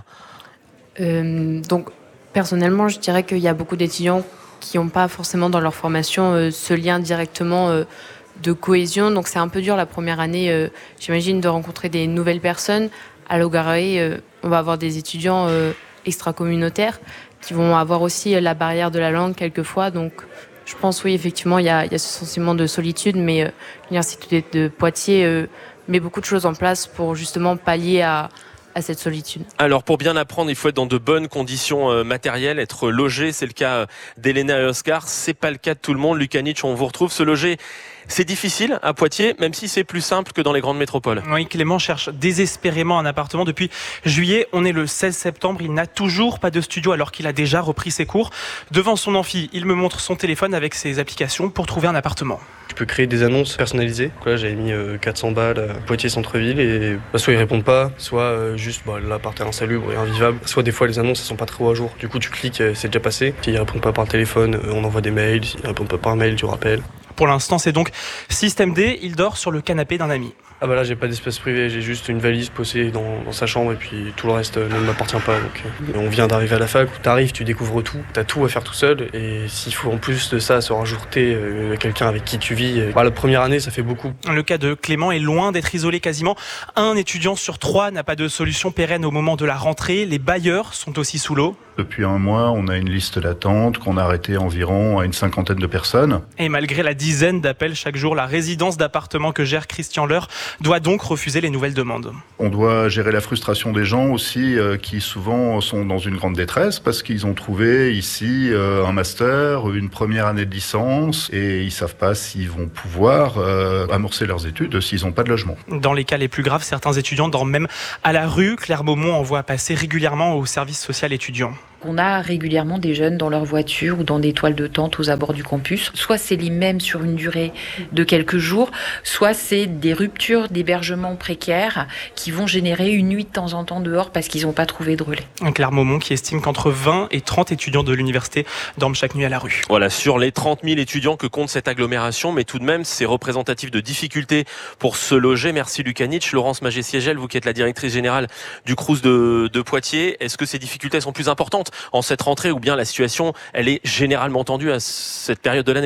Euh, donc personnellement, je dirais qu'il y a beaucoup d'étudiants qui n'ont pas forcément dans leur formation euh, ce lien directement euh, de cohésion. Donc c'est un peu dur la première année, euh, j'imagine, de rencontrer des nouvelles personnes. À Logaray, euh, on va avoir des étudiants euh, extra-communautaires qui vont avoir aussi la barrière de la langue quelquefois. Donc je pense oui, effectivement, il y a, il y a ce sentiment de solitude, mais euh, l'Université de Poitiers euh, met beaucoup de choses en place pour justement pallier à, à cette solitude. Alors pour bien apprendre, il faut être dans de bonnes conditions euh, matérielles, être logé. C'est le cas d'Elena et Oscar. C'est pas le cas de tout le monde. Lukanich, on vous retrouve. Se loger, c'est difficile à Poitiers, même si c'est plus simple que dans les grandes métropoles. Oui, Clément cherche désespérément un appartement depuis juillet. On est le seize septembre. Il n'a toujours pas de studio alors qu'il a déjà repris ses cours. Devant son amphi, il me montre son téléphone avec ses applications pour trouver un appartement. Tu peux créer des annonces personnalisées. Là, j'avais mis quatre cents balles à Poitiers centre-ville et bah, soit ils répondent pas, soit euh, juste bah, l'appart est insalubre et invivable. Soit des fois les annonces elles sont pas trop à jour. Du coup, tu cliques, c'est déjà passé. S'ils répondent pas par téléphone, on envoie des mails. S'ils répondent pas par mail, tu rappelles. Pour l'instant, c'est donc système D. Il dort sur le canapé d'un ami. Ah bah là, j'ai pas d'espace privé. J'ai juste une valise posée dans, dans sa chambre et puis tout le reste ne m'appartient pas. Donc, euh, on vient d'arriver à la fac. T'arrives, tu découvres tout. T'as tout à faire tout seul. Et s'il faut en plus de ça se rajouter euh, quelqu'un avec qui tu vis, euh, bah, la première année, ça fait beaucoup. Le cas de Clément est loin d'être isolé quasiment. Un étudiant sur trois n'a pas de solution pérenne au moment de la rentrée. Les bailleurs sont aussi sous l'eau. Depuis un mois, on a une liste d'attente qu'on a arrêtée environ à une cinquantaine de personnes. Et malgré la dizaine d'appels chaque jour, la résidence d'appartement que gère Christian Leur doit donc refuser les nouvelles demandes. On doit gérer la frustration des gens aussi euh, qui souvent sont dans une grande détresse parce qu'ils ont trouvé ici euh, un master, une première année de licence et ils savent pas s'ils vont pouvoir euh, amorcer leurs études s'ils n'ont pas de logement. Dans les cas les plus graves, certains étudiants dorment même à la rue. Claire Beaumont envoie passer régulièrement au service social étudiant. On a régulièrement des jeunes dans leur voiture ou dans des toiles de tente aux abords du campus. Soit c'est même sur une durée de quelques jours, soit c'est des ruptures d'hébergement précaires qui vont générer une nuit de temps en temps dehors parce qu'ils n'ont pas trouvé de relais. Claire Beaumont qui estime qu'entre vingt et trente étudiants de l'université dorment chaque nuit à la rue. Voilà, sur les trente mille étudiants que compte cette agglomération, mais tout de même c'est représentatif de difficultés pour se loger. Merci Lukanich. Laurence Magé-Siegel, vous qui êtes la directrice générale du Crous de, de Poitiers, est-ce que ces difficultés sont plus importantes en cette rentrée ou bien la situation elle est généralement tendue à cette période de l'année?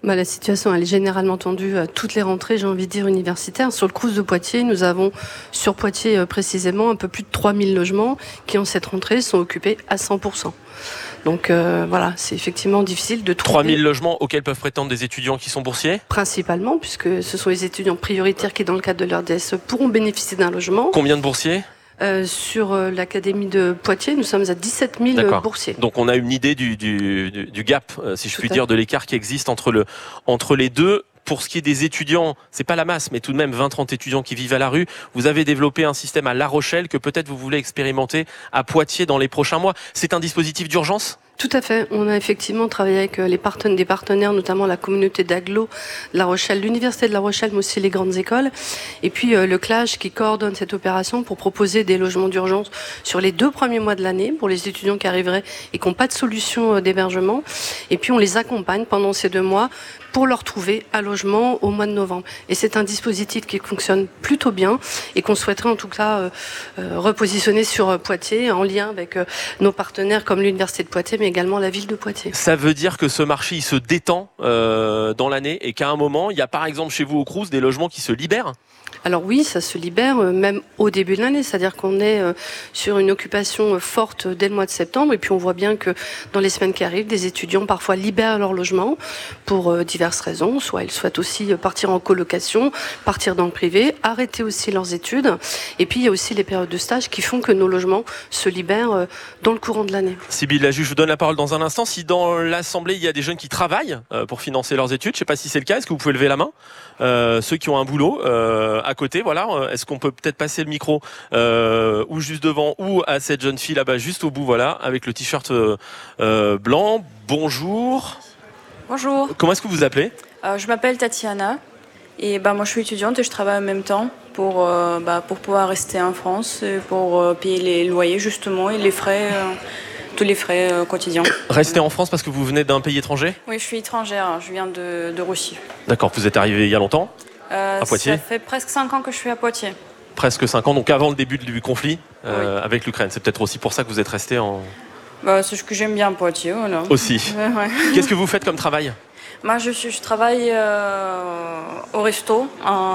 Bah, la situation, elle est généralement tendue à toutes les rentrées, j'ai envie de dire, universitaires. Sur le Crous de Poitiers, nous avons, sur Poitiers euh, précisément, un peu plus de trois mille logements qui, en cette rentrée, sont occupés à cent pour cent. Donc euh, voilà, c'est effectivement difficile de trouver... trois mille logements auxquels peuvent prétendre des étudiants qui sont boursiers ? Principalement, puisque ce sont les étudiants prioritaires qui, dans le cadre de leur D S E, pourront bénéficier d'un logement. Combien de boursiers ? Euh, sur euh, l'académie de Poitiers, nous sommes à dix-sept mille D'accord. boursiers. Donc on a une idée du, du, du, du gap, euh, si je puis dire, de l'écart qui existe entre, le, entre les deux. Pour ce qui est des étudiants, c'est pas la masse, mais tout de même vingt à trente étudiants qui vivent à la rue. Vous avez développé un système à La Rochelle que peut-être vous voulez expérimenter à Poitiers dans les prochains mois. C'est un dispositif d'urgence ? Tout à fait. On a effectivement travaillé avec les partenaires, des partenaires, notamment la communauté d'Aglo, La Rochelle, l'université de La Rochelle, mais aussi les grandes écoles. Et puis euh, le C L A G qui coordonne cette opération pour proposer des logements d'urgence sur les deux premiers mois de l'année pour les étudiants qui arriveraient et qui n'ont pas de solution d'hébergement. Et puis on les accompagne pendant ces deux mois pour leur trouver un logement au mois de novembre. Et c'est un dispositif qui fonctionne plutôt bien et qu'on souhaiterait en tout cas euh, euh, repositionner sur Poitiers en lien avec euh, nos partenaires comme l'université de Poitiers, mais également la ville de Poitiers. Ça veut dire que ce marché il se détend euh, dans l'année et qu'à un moment, il y a par exemple chez vous au Crous des logements qui se libèrent ? Alors oui, ça se libère euh, même au début de l'année, c'est-à-dire qu'on est euh, sur une occupation euh, forte dès le mois de septembre et puis on voit bien que dans les semaines qui arrivent, des étudiants parfois libèrent leur logement pour euh, diverses raisons, soit ils souhaitent aussi euh, partir en colocation, partir dans le privé, arrêter aussi leurs études et puis il y a aussi les périodes de stage qui font que nos logements se libèrent euh, dans le courant de l'année. Sybille Lajuge, je vous donne la parole dans un instant. Si dans l'Assemblée, il y a des jeunes qui travaillent euh, pour financer leurs études, je ne sais pas si c'est le cas, est-ce que vous pouvez lever la main ? Euh, ceux qui ont un boulot euh, à côté, voilà. Est-ce qu'on peut peut-être passer le micro euh, ou juste devant ou à cette jeune fille là-bas juste au bout, voilà, avec le t-shirt euh, euh, blanc. Bonjour. Bonjour. Comment est-ce que vous vous appelez ? euh, Je m'appelle Tatiana et bah, moi je suis étudiante et je travaille en même temps pour, euh, bah, pour pouvoir rester en France et pour euh, payer les loyers justement et les frais. Euh, tous les frais euh, quotidiens. Restez en France parce que vous venez d'un pays étranger ? Oui, je suis étrangère, je viens de, de Russie. D'accord, vous êtes arrivé il y a longtemps euh, à Poitiers ? Ça fait presque cinq ans que je suis à Poitiers. Presque cinq ans, donc avant le début du conflit euh, oui. avec l'Ukraine. C'est peut-être aussi pour ça que vous êtes resté en... Bah, c'est ce que j'aime bien à Poitiers, voilà. Aussi. Ouais, ouais. Qu'est-ce que vous faites comme travail ? Moi, je, suis, je travaille euh, au resto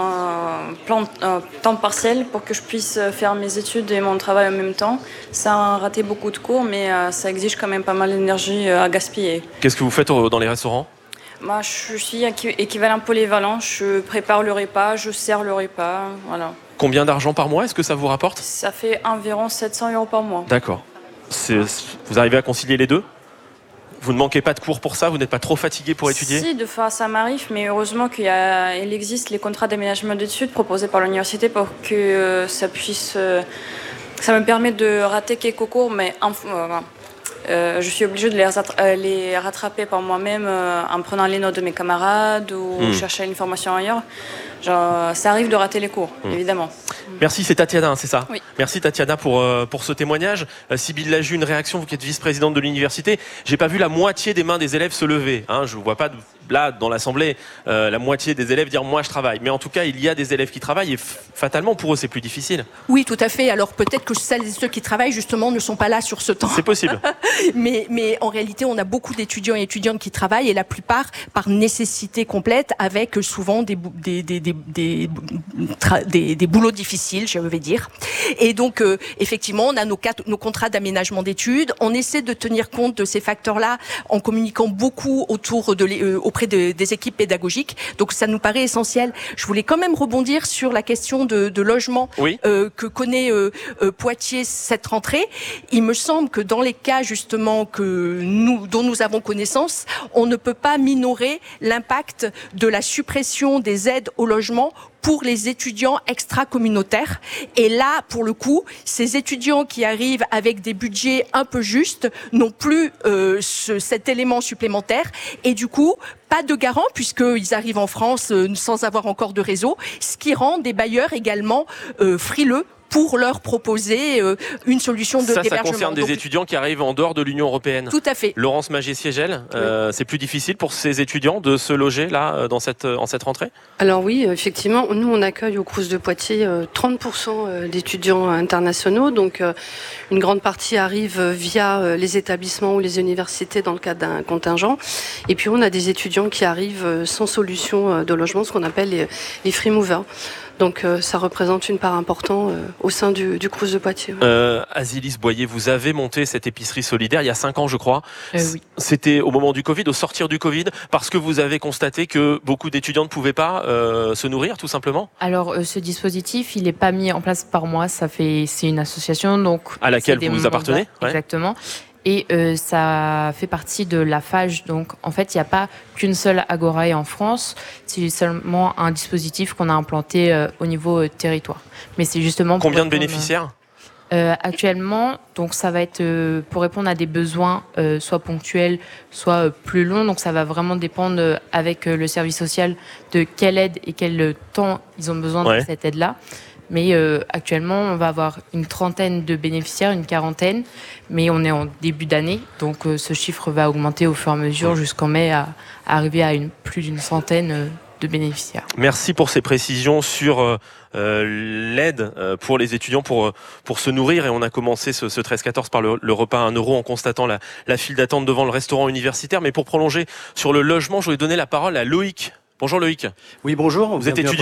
en plan, euh, temps partiel pour que je puisse faire mes études et mon travail en même temps. Ça a raté beaucoup de cours, mais euh, ça exige quand même pas mal d'énergie euh, à gaspiller. Qu'est-ce que vous faites dans les restaurants ? Moi, je suis équivalent polyvalent. Je prépare le repas, je sers le repas, voilà. Combien d'argent par mois est-ce que ça vous rapporte ? Ça fait environ sept cents euros par mois. D'accord. C'est, vous arrivez à concilier les deux ? Vous ne manquez pas de cours pour ça ? Vous n'êtes pas trop fatigué pour étudier ? Si, de fois ça m'arrive, mais heureusement qu'il y a, il existe les contrats d'aménagement d'études proposés par l'université pour que euh, ça puisse... Euh, ça me permet de rater quelques cours, mais en, euh, euh, je suis obligée de les, rattra- les rattraper par moi-même euh, en prenant les notes de mes camarades ou mmh. chercher une formation ailleurs. Genre, ça arrive de rater les cours, mmh. évidemment. Merci, c'est Tatiana, c'est ça ? Oui. Merci Tatiana pour, euh, pour ce témoignage. Euh, Sybille Lajuge, une réaction, vous qui êtes vice-présidente de l'université. J'ai pas vu la moitié des mains des élèves se lever. Hein, je ne vois pas de, là, dans l'Assemblée, euh, la moitié des élèves dire « moi je travaille ». Mais en tout cas, il y a des élèves qui travaillent et f- fatalement, pour eux, c'est plus difficile. Oui, tout à fait. Alors peut-être que celles et ceux qui travaillent, justement, ne sont pas là sur ce temps. C'est possible. mais, mais en réalité, on a beaucoup d'étudiants et étudiantes qui travaillent et la plupart par nécessité complète avec souvent des, des, des, des, des, tra- des, des boulots difficiles, je vais dire. Et donc, euh, effectivement, on a nos, quatre, nos contrats d'aménagement d'études. On essaie de tenir compte de ces facteurs-là en communiquant beaucoup autour de les, euh, auprès de, des équipes pédagogiques. Donc, ça nous paraît essentiel. Je voulais quand même rebondir sur la question de, de logement oui. euh, que connaît euh, euh, Poitiers cette rentrée. Il me semble que dans les cas, justement, que nous, dont nous avons connaissance, on ne peut pas minorer l'impact de la suppression des aides au logement pour les étudiants extra-communautaires. Et là, pour le coup, ces étudiants qui arrivent avec des budgets un peu justes n'ont plus euh, ce, cet élément supplémentaire. Et du coup, pas de garant puisqu'ils arrivent en France euh, sans avoir encore de réseau, ce qui rend des bailleurs également euh, frileux pour leur proposer euh, une solution de ça, d'hébergement. Ça concerne des Donc, étudiants qui arrivent en dehors de l'Union européenne. Tout à fait. Laurence Magé-Siegel, euh, oui. C'est plus difficile pour ces étudiants de se loger là dans cette, en cette rentrée ? Alors oui, effectivement, nous on accueille au Crous de Poitiers trente pour cent d'étudiants internationaux, donc une grande partie arrive via les établissements ou les universités dans le cadre d'un contingent. Et puis on a des étudiants qui arrivent sans solution de logement, ce qu'on appelle les, les free movers. Donc euh, ça représente une part importante euh, au sein du, du Crous de Poitiers. Ouais. Euh, Azilis Boyer, vous avez monté cette épicerie solidaire il y a cinq ans, je crois. Euh, oui. C'était au moment du Covid, au sortir du Covid, parce que vous avez constaté que beaucoup d'étudiants ne pouvaient pas euh, se nourrir, tout simplement. Alors euh, ce dispositif, il n'est pas mis en place par moi. Ça fait, c'est une association donc à laquelle vous appartenez. Ouais. Exactement. Et euh, ça fait partie de la F A G. Donc, en fait, il n'y a pas qu'une seule Agorae en France. C'est seulement un dispositif qu'on a implanté euh, au niveau euh, territoire. Mais c'est justement pour combien de répondre, bénéficiaires euh, actuellement, donc ça va être euh, pour répondre à des besoins euh, soit ponctuels, soit euh, plus longs. Donc, ça va vraiment dépendre euh, avec euh, le service social de quelle aide et quel temps ils ont besoin ouais. de cette aide-là. Mais euh, actuellement, on va avoir une trentaine de bénéficiaires, une quarantaine, mais on est en début d'année, donc euh, ce chiffre va augmenter au fur et à mesure jusqu'en mai à, à arriver à une, plus d'une centaine euh, de bénéficiaires. Merci pour ces précisions sur euh, l'aide pour les étudiants pour, pour se nourrir. Et on a commencé ce, ce treize quatorze par le, le repas à un euro en constatant la, la file d'attente devant le restaurant universitaire. Mais pour prolonger sur le logement, je voulais donner la parole à Loïc. Bonjour Loïc. Oui, bonjour. Vous êtes étudiant ?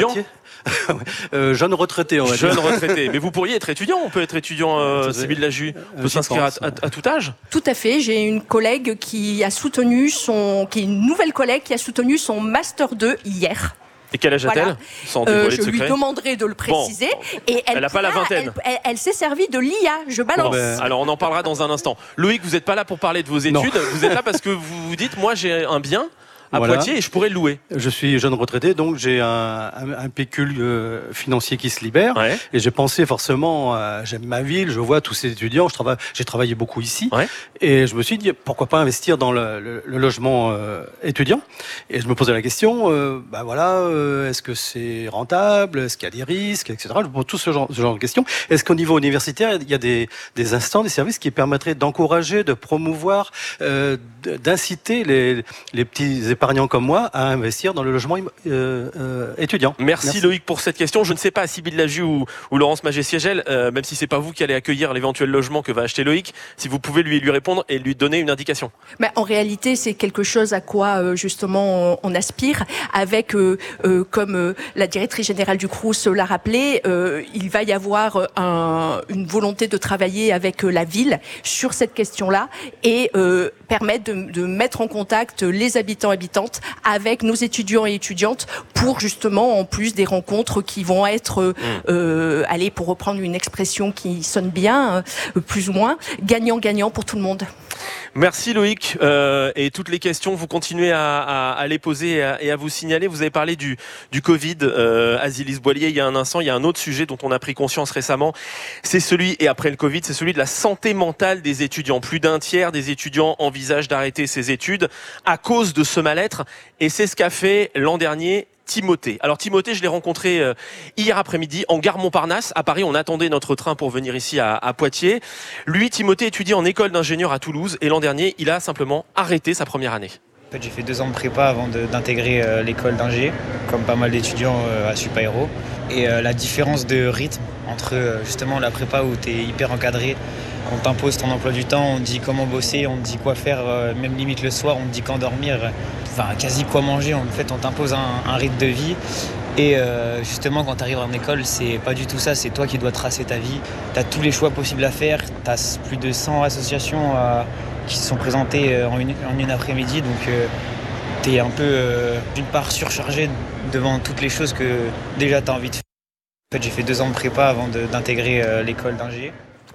euh, Jeune retraité, on va Jeune dire. retraité. Mais vous pourriez être étudiant. On peut être étudiant, euh, Sybille Laju. On peut s'inscrire à, à, à tout âge. Tout à fait. J'ai une collègue qui a soutenu son, qui est une nouvelle collègue qui a soutenu son master deux hier. Et quel âge voilà. a-t-elle Sans dévoiler euh, de Je secret. lui demanderai de le préciser. Bon. Et elle n'a pas la vingtaine. Elle, elle, elle s'est servie de l'I A. Je balance. Bon, ben... Alors on en parlera dans un instant. Loïc, vous n'êtes pas là pour parler de vos études. Non. Vous êtes là parce que vous vous dites, moi j'ai un bien à voilà. Poitiers et je pourrais le louer. Je suis jeune retraité, donc j'ai un, un, un pécule euh, financier qui se libère. Ouais. Et j'ai pensé forcément, euh, j'aime ma ville, je vois tous ces étudiants, je travaille, j'ai travaillé beaucoup ici. Ouais. Et je me suis dit, pourquoi pas investir dans le, le, le logement euh, étudiant. Et je me posais la question, euh, bah voilà, euh, est-ce que c'est rentable, est-ce qu'il y a des risques, et cetera. Je me pose tout ce genre, ce genre de questions. Est-ce qu'au niveau universitaire, il y a des, des instants, des services qui permettraient d'encourager, de promouvoir, euh, d'inciter les, les petits épargnants comme moi à investir dans le logement euh, euh, étudiant. Merci, Merci Loïc pour cette question. Je ne sais pas, Sybille Laju ou, ou Laurence Magé-Siegel, euh, même si c'est pas vous qui allez accueillir l'éventuel logement que va acheter Loïc, si vous pouvez lui, lui répondre et lui donner une indication. Mais en réalité, c'est quelque chose à quoi euh, justement on, on aspire avec, euh, euh, comme euh, la directrice générale du Crous l'a rappelé, euh, il va y avoir un, une volonté de travailler avec la ville sur cette question-là et euh, permettre de, de mettre en contact les habitants et habitantes avec nos étudiants et étudiantes pour justement, en plus des rencontres qui vont être, mmh. euh, allez, pour reprendre une expression qui sonne bien, euh, plus ou moins, gagnant-gagnant pour tout le monde. Merci Loïc. Euh, et toutes les questions, vous continuez à, à, à les poser et à, et à vous signaler. Vous avez parlé du, du Covid, euh, Azilis Boyer, il y a un instant. Il y a un autre sujet dont on a pris conscience récemment. C'est celui, et après le Covid, c'est celui de la santé mentale des étudiants. Plus d'un tiers des étudiants envisagent d'arrêter ses études à cause de ce mal-être. Et c'est ce qu'a fait l'an dernier Timothée. Alors Timothée, je l'ai rencontré euh, hier après-midi en gare Montparnasse. À Paris, on attendait notre train pour venir ici à, à Poitiers. Lui, Timothée, étudie en école d'ingénieur à Toulouse. Et l'an dernier, il a simplement arrêté sa première année. En fait, j'ai fait deux ans de prépa avant de, d'intégrer euh, l'école d'ingé, comme pas mal d'étudiants euh, à Supaéro. Et euh, la différence de rythme entre euh, justement la prépa où tu es hyper encadré, on t'impose ton emploi du temps, on te dit comment bosser, on te dit quoi faire, euh, même limite le soir, on te dit quand dormir, euh, enfin quasi quoi manger. En fait, on t'impose un, un rythme de vie. Et euh, justement, quand tu arrives en école, c'est pas du tout ça, c'est toi qui dois tracer ta vie. Tu as tous les choix possibles à faire, tu as plus de cent associations euh, qui se sont présentées en une, en une après-midi, donc euh, tu es un peu, euh, d'une part, surchargé devant toutes les choses que déjà tu as envie de faire. En fait, j'ai fait deux ans de prépa avant de, d'intégrer euh, l'école d'ingé.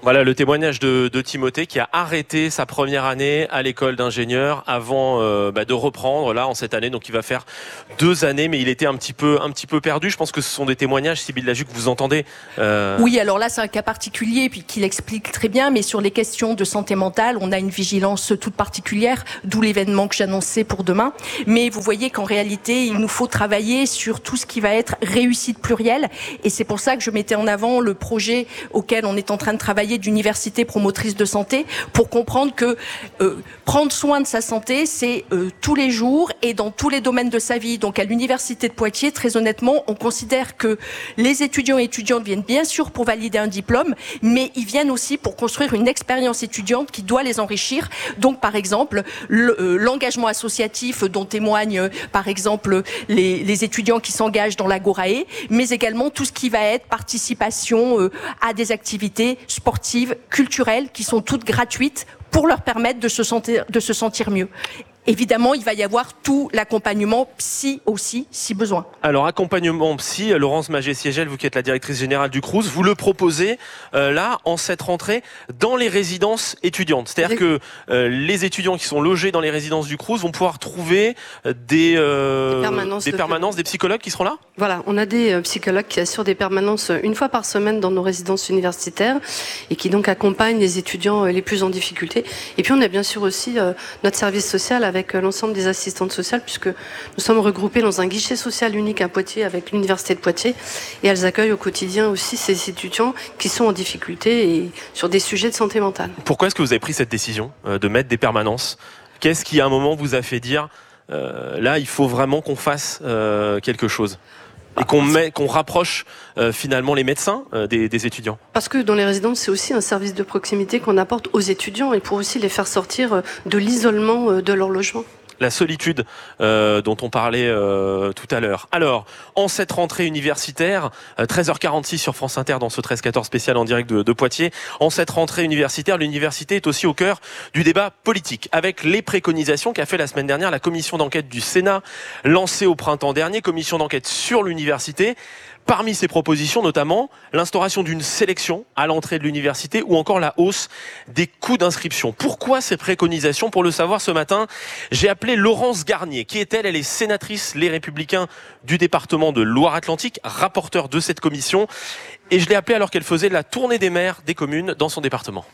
Voilà le témoignage de, de Timothée qui a arrêté sa première année à l'école d'ingénieur avant euh, bah, de reprendre là en cette année. Donc il va faire deux années, mais il était un petit peu, un petit peu perdu. Je pense que ce sont des témoignages, Sybille Lajuk, que vous entendez. Euh... Oui, alors là c'est un cas particulier puis qu'il explique très bien, mais sur les questions de santé mentale, on a une vigilance toute particulière, d'où l'événement que j'annonçais pour demain. Mais vous voyez qu'en réalité, il nous faut travailler sur tout ce qui va être réussite plurielle, et c'est pour ça que je mettais en avant le projet auquel on est en train de travailler d'université promotrice de santé, pour comprendre que euh, prendre soin de sa santé, c'est euh, tous les jours et dans tous les domaines de sa vie. Donc à l'université de Poitiers, très honnêtement, on considère que les étudiants et étudiantes viennent bien sûr pour valider un diplôme, mais ils viennent aussi pour construire une expérience étudiante qui doit les enrichir. Donc par exemple, le, euh, l'engagement associatif dont témoignent euh, par exemple les, les étudiants qui s'engagent dans l'Agorae, mais également tout ce qui va être participation euh, à des activités sportives, culturelles, qui sont toutes gratuites pour leur permettre de se sentir, de se sentir mieux. Évidemment, il va y avoir tout l'accompagnement psy aussi, si besoin. Alors, accompagnement psy, Laurence Magé-Siegel, vous qui êtes la directrice générale du Crous, vous le proposez euh, là, en cette rentrée, dans les résidences étudiantes. C'est-à-dire que euh, les étudiants qui sont logés dans les résidences du Crous vont pouvoir trouver des, euh, des permanences, des, permanences, des psychologues qui seront là ? Voilà, on a des euh, psychologues qui assurent des permanences une fois par semaine dans nos résidences universitaires et qui donc accompagnent les étudiants euh, les plus en difficulté. Et puis on a bien sûr aussi euh, notre service social avec avec l'ensemble des assistantes sociales, puisque nous sommes regroupés dans un guichet social unique à Poitiers avec l'Université de Poitiers, et elles accueillent au quotidien aussi ces étudiants qui sont en difficulté et sur des sujets de santé mentale. Pourquoi est-ce que vous avez pris cette décision euh, de mettre des permanences ? Qu'est-ce qui à un moment vous a fait dire euh, là il faut vraiment qu'on fasse euh, quelque chose ? Et qu'on, met, qu'on rapproche euh, finalement les médecins euh, des, des étudiants. Parce que dans les résidences, c'est aussi un service de proximité qu'on apporte aux étudiants et pour aussi les faire sortir de l'isolement de leur logement. La solitude euh, dont on parlait euh, tout à l'heure. Alors, en cette rentrée universitaire, euh, treize heures quarante-six sur France Inter dans ce treize quatorze spécial en direct de, de Poitiers, en cette rentrée universitaire, l'université est aussi au cœur du débat politique, avec les préconisations qu'a fait la semaine dernière la commission d'enquête du Sénat, lancée au printemps dernier, commission d'enquête sur l'université. Parmi ces propositions, notamment, l'instauration d'une sélection à l'entrée de l'université ou encore la hausse des coûts d'inscription. Pourquoi ces préconisations ? Pour le savoir ce matin, j'ai appelé Laurence Garnier. Qui est-elle ? Elle est sénatrice Les Républicains du département de Loire-Atlantique, rapporteure de cette commission. Et je l'ai appelée alors qu'elle faisait la tournée des maires des communes dans son département.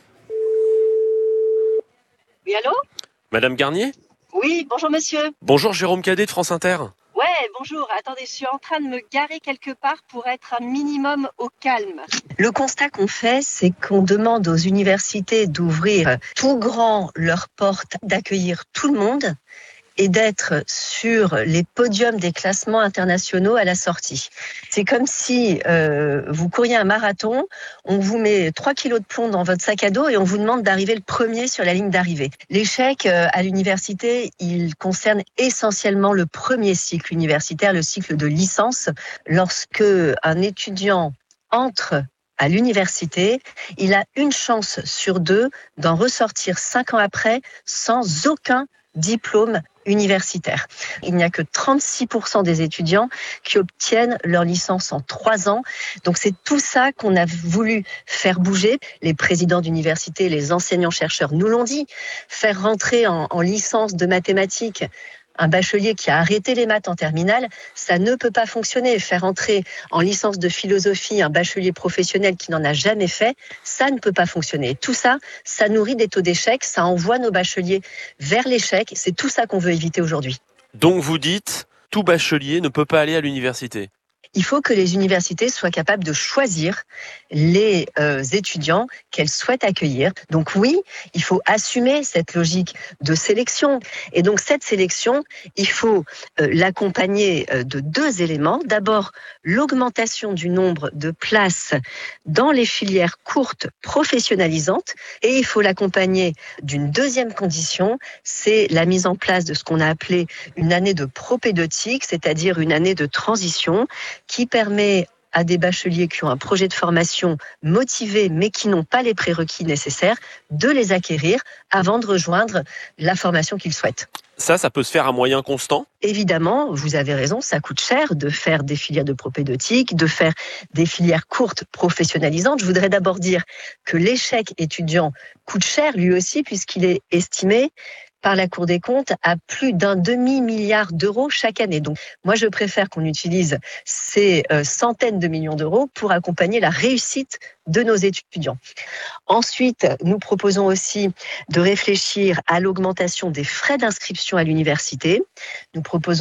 Oui, allô ? Madame Garnier ? Oui, bonjour monsieur. Bonjour, Jérôme Cadet de France Inter. Ouais, bonjour. Attendez, je suis en train de me garer quelque part pour être un minimum au calme. Le constat qu'on fait, c'est qu'on demande aux universités d'ouvrir tout grand leurs portes, d'accueillir tout le monde et d'être sur les podiums des classements internationaux à la sortie. C'est comme si euh, vous couriez un marathon, on vous met trois kilos de plomb dans votre sac à dos et on vous demande d'arriver le premier sur la ligne d'arrivée. L'échec euh, à l'université, il concerne essentiellement le premier cycle universitaire, le cycle de licence. Lorsque un étudiant entre à l'université, il a une chance sur deux d'en ressortir cinq ans après sans aucun diplôme universitaire. Il n'y a que trente-six pour cent des étudiants qui obtiennent leur licence en trois ans. Donc c'est tout ça qu'on a voulu faire bouger. Les présidents d'université, les enseignants-chercheurs nous l'ont dit. Faire rentrer en, en licence de mathématiques un bachelier qui a arrêté les maths en terminale, ça ne peut pas fonctionner. Faire entrer en licence de philosophie un bachelier professionnel qui n'en a jamais fait, ça ne peut pas fonctionner. Tout ça, ça nourrit des taux d'échec, ça envoie nos bacheliers vers l'échec. C'est tout ça qu'on veut éviter aujourd'hui. Donc vous dites, tout bachelier ne peut pas aller à l'université ? Il faut que les universités soient capables de choisir les euh, étudiants qu'elles souhaitent accueillir. Donc oui, il faut assumer cette logique de sélection. Et donc cette sélection, il faut euh, l'accompagner euh, de deux éléments. D'abord, l'augmentation du nombre de places dans les filières courtes professionnalisantes. Et il faut l'accompagner d'une deuxième condition, c'est la mise en place de ce qu'on a appelé une année de propédeutique, c'est-à-dire une année de transition, qui permet à des bacheliers qui ont un projet de formation motivé mais qui n'ont pas les prérequis nécessaires de les acquérir avant de rejoindre la formation qu'ils souhaitent. Ça, ça peut se faire à moyen constant ? Évidemment, vous avez raison, ça coûte cher de faire des filières de propédeutique, de faire des filières courtes professionnalisantes. Je voudrais d'abord dire que l'échec étudiant coûte cher lui aussi puisqu'il est estimé par la Cour des comptes à plus d'un demi-milliard d'euros chaque année. Donc, moi, je préfère qu'on utilise ces euh, centaines de millions d'euros pour accompagner la réussite de nos étudiants. Ensuite, nous proposons aussi de réfléchir à l'augmentation des frais d'inscription à l'université. Nous proposons